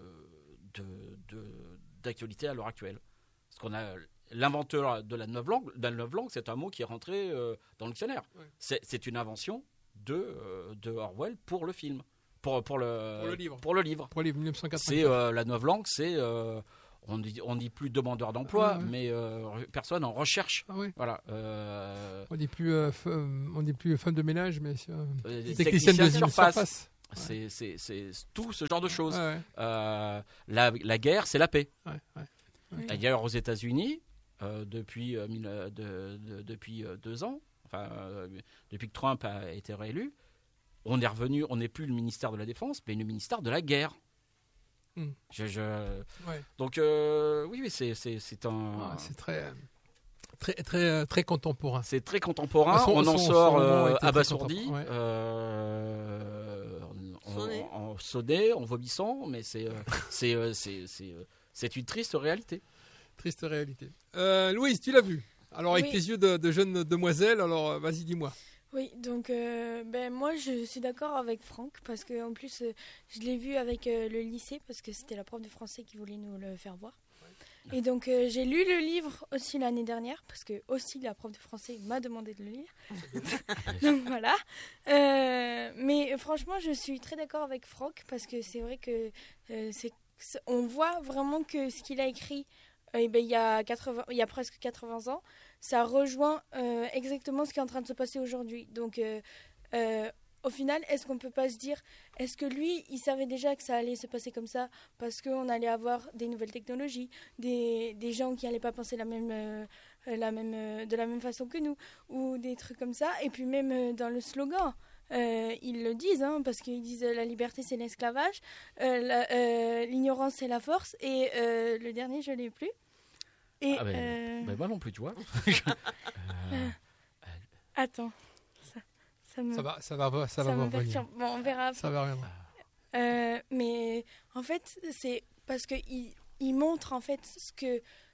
de, de, d'actualité à l'heure actuelle. Parce qu'on a l'inventeur de la novlangue, de la novlangue, c'est un mot qui est rentré euh, dans le dictionnaire. Ouais. C'est, c'est une invention de, euh, de Orwell pour le film, pour, pour, le, pour le livre. Pour le livre. Pour le livre mille neuf cent quatre-vingt-quatre. C'est euh, la novlangue, c'est euh, On dit, on dit plus demandeur d'emploi, ah ouais. mais euh, personne en recherche. Ah ouais. Voilà. Euh... On dit plus, euh, f- on dit plus femme de ménage, mais euh, technicienne de surface. surface. Ouais. C'est, c'est, c'est tout ce genre de choses. Ah ouais. euh, la, la guerre, c'est la paix. Ouais, ouais. Oui. D'ailleurs, aux États-Unis, euh, depuis, euh, de, de, de, depuis euh, deux ans, enfin, euh, depuis que Trump a été réélu, on est revenu, on n'est plus le ministère de la Défense, mais le ministère de la guerre. Mm. Je, je... Ouais. Donc euh, oui, oui, c'est c'est c'est un. Ah, c'est très très très très contemporain. C'est très contemporain. Son, on en son, sort son euh, abasourdi, ouais. euh, en, en, en sonné, en vomissant, mais c'est euh, c'est, euh, c'est c'est c'est une triste réalité. Triste réalité. Euh, Louise, tu l'as vu? Alors avec oui. tes yeux de, de jeune demoiselle, alors vas-y, dis-moi. Oui, donc euh, ben, moi je suis d'accord avec Franck parce que en plus euh, je l'ai vu avec euh, le lycée parce que c'était la prof de français qui voulait nous le faire voir. Ouais. Et donc euh, j'ai lu le livre aussi l'année dernière parce que aussi la prof de français m'a demandé de le lire. Donc voilà. Euh, mais franchement je suis très d'accord avec Franck parce que c'est vrai que euh, c'est, c'est, on voit vraiment que ce qu'il a écrit euh, ben, il y a quatre-vingts, il y a presque quatre-vingts ans. Ça rejoint euh, exactement ce qui est en train de se passer aujourd'hui. Donc, euh, euh, au final, est-ce qu'on ne peut pas se dire, est-ce que lui, il savait déjà que ça allait se passer comme ça parce qu'on allait avoir des nouvelles technologies, des, des gens qui n'allaient pas penser la même, euh, la même, euh, de la même façon que nous, ou des trucs comme ça. Et puis même euh, dans le slogan, euh, ils le disent, hein, parce qu'ils disent euh, la liberté, c'est l'esclavage, euh, la, euh, l'ignorance, c'est la force, et euh, le dernier, je ne l'ai plus. Et ah ben, euh... ben moi non plus, tu vois. euh... Attends, ça, ça me. Ça va, ça va, ça, ça va revenir. Bon, on verra. Ça va revenir. Euh, mais en fait, c'est parce que il, il montre en fait ce que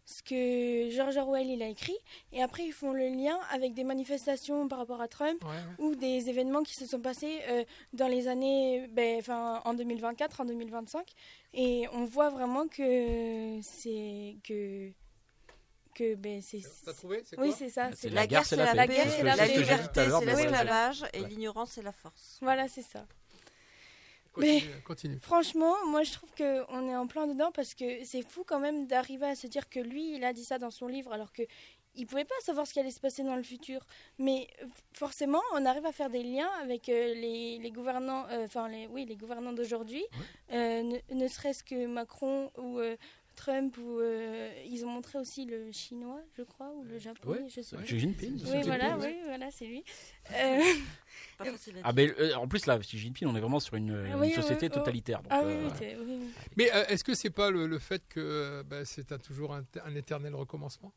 ce que George Orwell il a écrit, et après ils font le lien avec des manifestations par rapport à Trump Ouais, ouais. ou des événements qui se sont passés euh, dans les années, ben, enfin, en deux mille vingt-quatre, en deux mille vingt-cinq, et on voit vraiment que c'est que que ben c'est. T'as trouvé, c'est oui, quoi c'est ça. C'est C'est la guerre, c'est la paix. guerre, C'est c'est ce la que j'ai dit paix. tout à l'heure, c'est mais voilà. l'esclavage et Ouais. l'ignorance c'est la force. Voilà, c'est ça. Continue, Mais continue. franchement, moi je trouve qu'on est en plein dedans parce que c'est fou quand même d'arriver à se dire que lui, il a dit ça dans son livre alors que il pouvait pas savoir ce qui allait se passer dans le futur. Mais euh, forcément, on arrive à faire des liens avec euh, les, les gouvernants, euh, enfin les, oui, les gouvernants d'aujourd'hui, euh, ne, ne serait-ce que Macron ou euh, Trump ou euh, ils ont montré aussi le chinois, je crois, ou le japonais, Ouais, je sais ouais, pas. Xi Jinping, Oui, Xi voilà, Jinping, oui, voilà, c'est lui. Euh, Pas facile à Ah ben euh, en plus là, Xi Jinping, on est vraiment sur une, une oui, société oui, oh. totalitaire. Donc, Ah oui, euh, oui, c'est- oui, oui. Mais euh, est-ce que c'est pas le, le fait que euh, bah, c'est un- toujours un, un éternel recommencement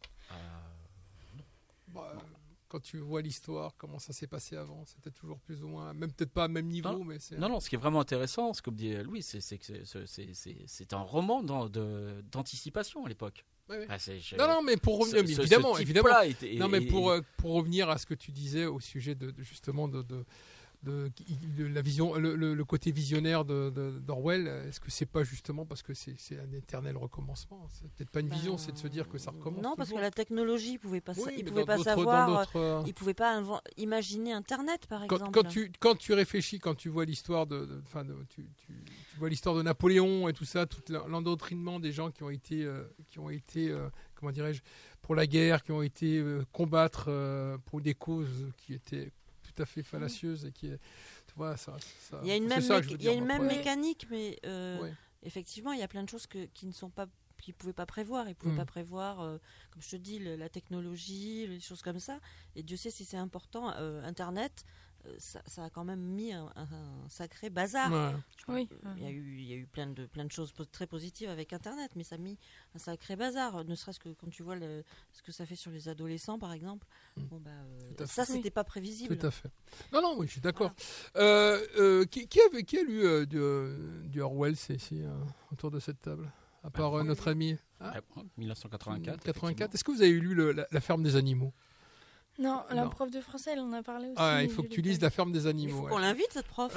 Bah, euh, Quand tu vois l'histoire, comment ça s'est passé avant, c'était toujours plus ou moins, même peut-être pas à même niveau, Non, mais c'est. non, non, ce qui est vraiment intéressant, ce que dit Louis, c'est c'est que c'est- c'est- c'est- c'est un roman d'an- de- d'anticipation à l'époque. Ouais, ouais. Ah, c'est- je- Non, non, mais pour revenir, ce- mais ce- évidemment, ce évidemment. type-là était- non, mais est- pour, est- euh, pour revenir à ce que tu disais au sujet de, de- justement de, de, de- de la vision, le, le- le côté visionnaire de, de- d'Orwell, est-ce que c'est pas justement parce que c'est, c'est un éternel recommencement? C'est peut-être pas une vision, c'est de se dire que ça recommence. Non, parce que toujours. la technologie, il pouvait pas, sa- Oui, il mais pouvait dans pas d'autres- dans savoir, d'autres, euh, il pouvait pas inven- imaginer Internet, par Quand, exemple. quand tu quand tu réfléchis, quand tu vois l'histoire de, de- enfin, de- tu, tu, tu vois l'histoire de Napoléon et tout ça, tout l'en- l'endoctrinement des gens qui ont été euh, qui ont été euh, comment dirais-je, pour la guerre, qui ont été euh, combattre euh, pour des causes qui étaient tout à fait fallacieuses et qui, tu vois, ça. ça Il y a une c'est même, ça que méca- je veux il y a dire, une moi. même Ouais. mécanique, mais euh, Ouais. effectivement, il y a plein de choses que, qui ne sont pas, qu'ils pouvaient pas prévoir. Ils pouvaient Mm. pas prévoir, euh, comme je te dis, le- la technologie, les choses comme ça. Et Dieu sait si c'est important. euh, Internet, euh, ça, ça a quand même mis un, un- un sacré bazar. Ouais. Je crois Oui. que, euh, Il y a eu, il y a eu plein de plein de choses po- très positives avec Internet, mais ça a mis un sacré bazar. Ne serait-ce que quand tu vois le- ce que ça fait sur les adolescents, par exemple. Bon, bah, euh, Tout à ça, fait. c'était pas prévisible. Tout à fait. Non, non, oui, je suis d'accord. Euh, euh, qui, qui, avait, qui a lu euh, du, euh, du Orwell, c'est ici, euh, autour de cette table? À part euh, notre ami hein Ouais, mille neuf cent quatre-vingt-quatre. quatre-vingt-quatre. Est-ce que vous avez lu le- la, la ferme des animaux? Non, la Non. prof de français, elle en a parlé aussi. Ah, il mais faut je que l'ai tu pas lises lu. La ferme des animaux. Il faut ouais. qu'on l'invite, cette prof.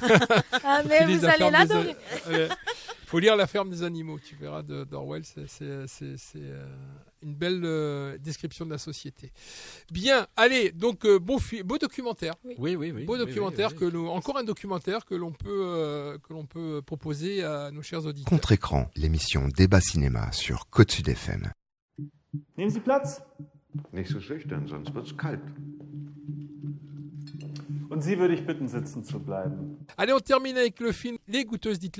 Ah, mais Tu lises vous La allez ferme là des donc. a- Ouais. Faut lire La ferme des animaux, tu verras de- d'Orwell, c'est, c'est, c'est, c'est, euh, une belle euh, description de la société. Bien, allez, donc euh, beau, fi- beau documentaire. Oui. Oui, oui, oui. Beau oui, documentaire, oui, oui. que l'on- encore un documentaire que l'on peut, euh, que l'on peut proposer à nos chers auditeurs. Contre-écran, l'émission Débat Cinéma sur Côte Sud F M. Nehmen Sie Platz. Nicht so schüchtern, sonst wird's kalt. Und Sie würde ich bitten, sitzen zu bleiben. Allez, on termine avec le film Les Goûteuses d'Hitler.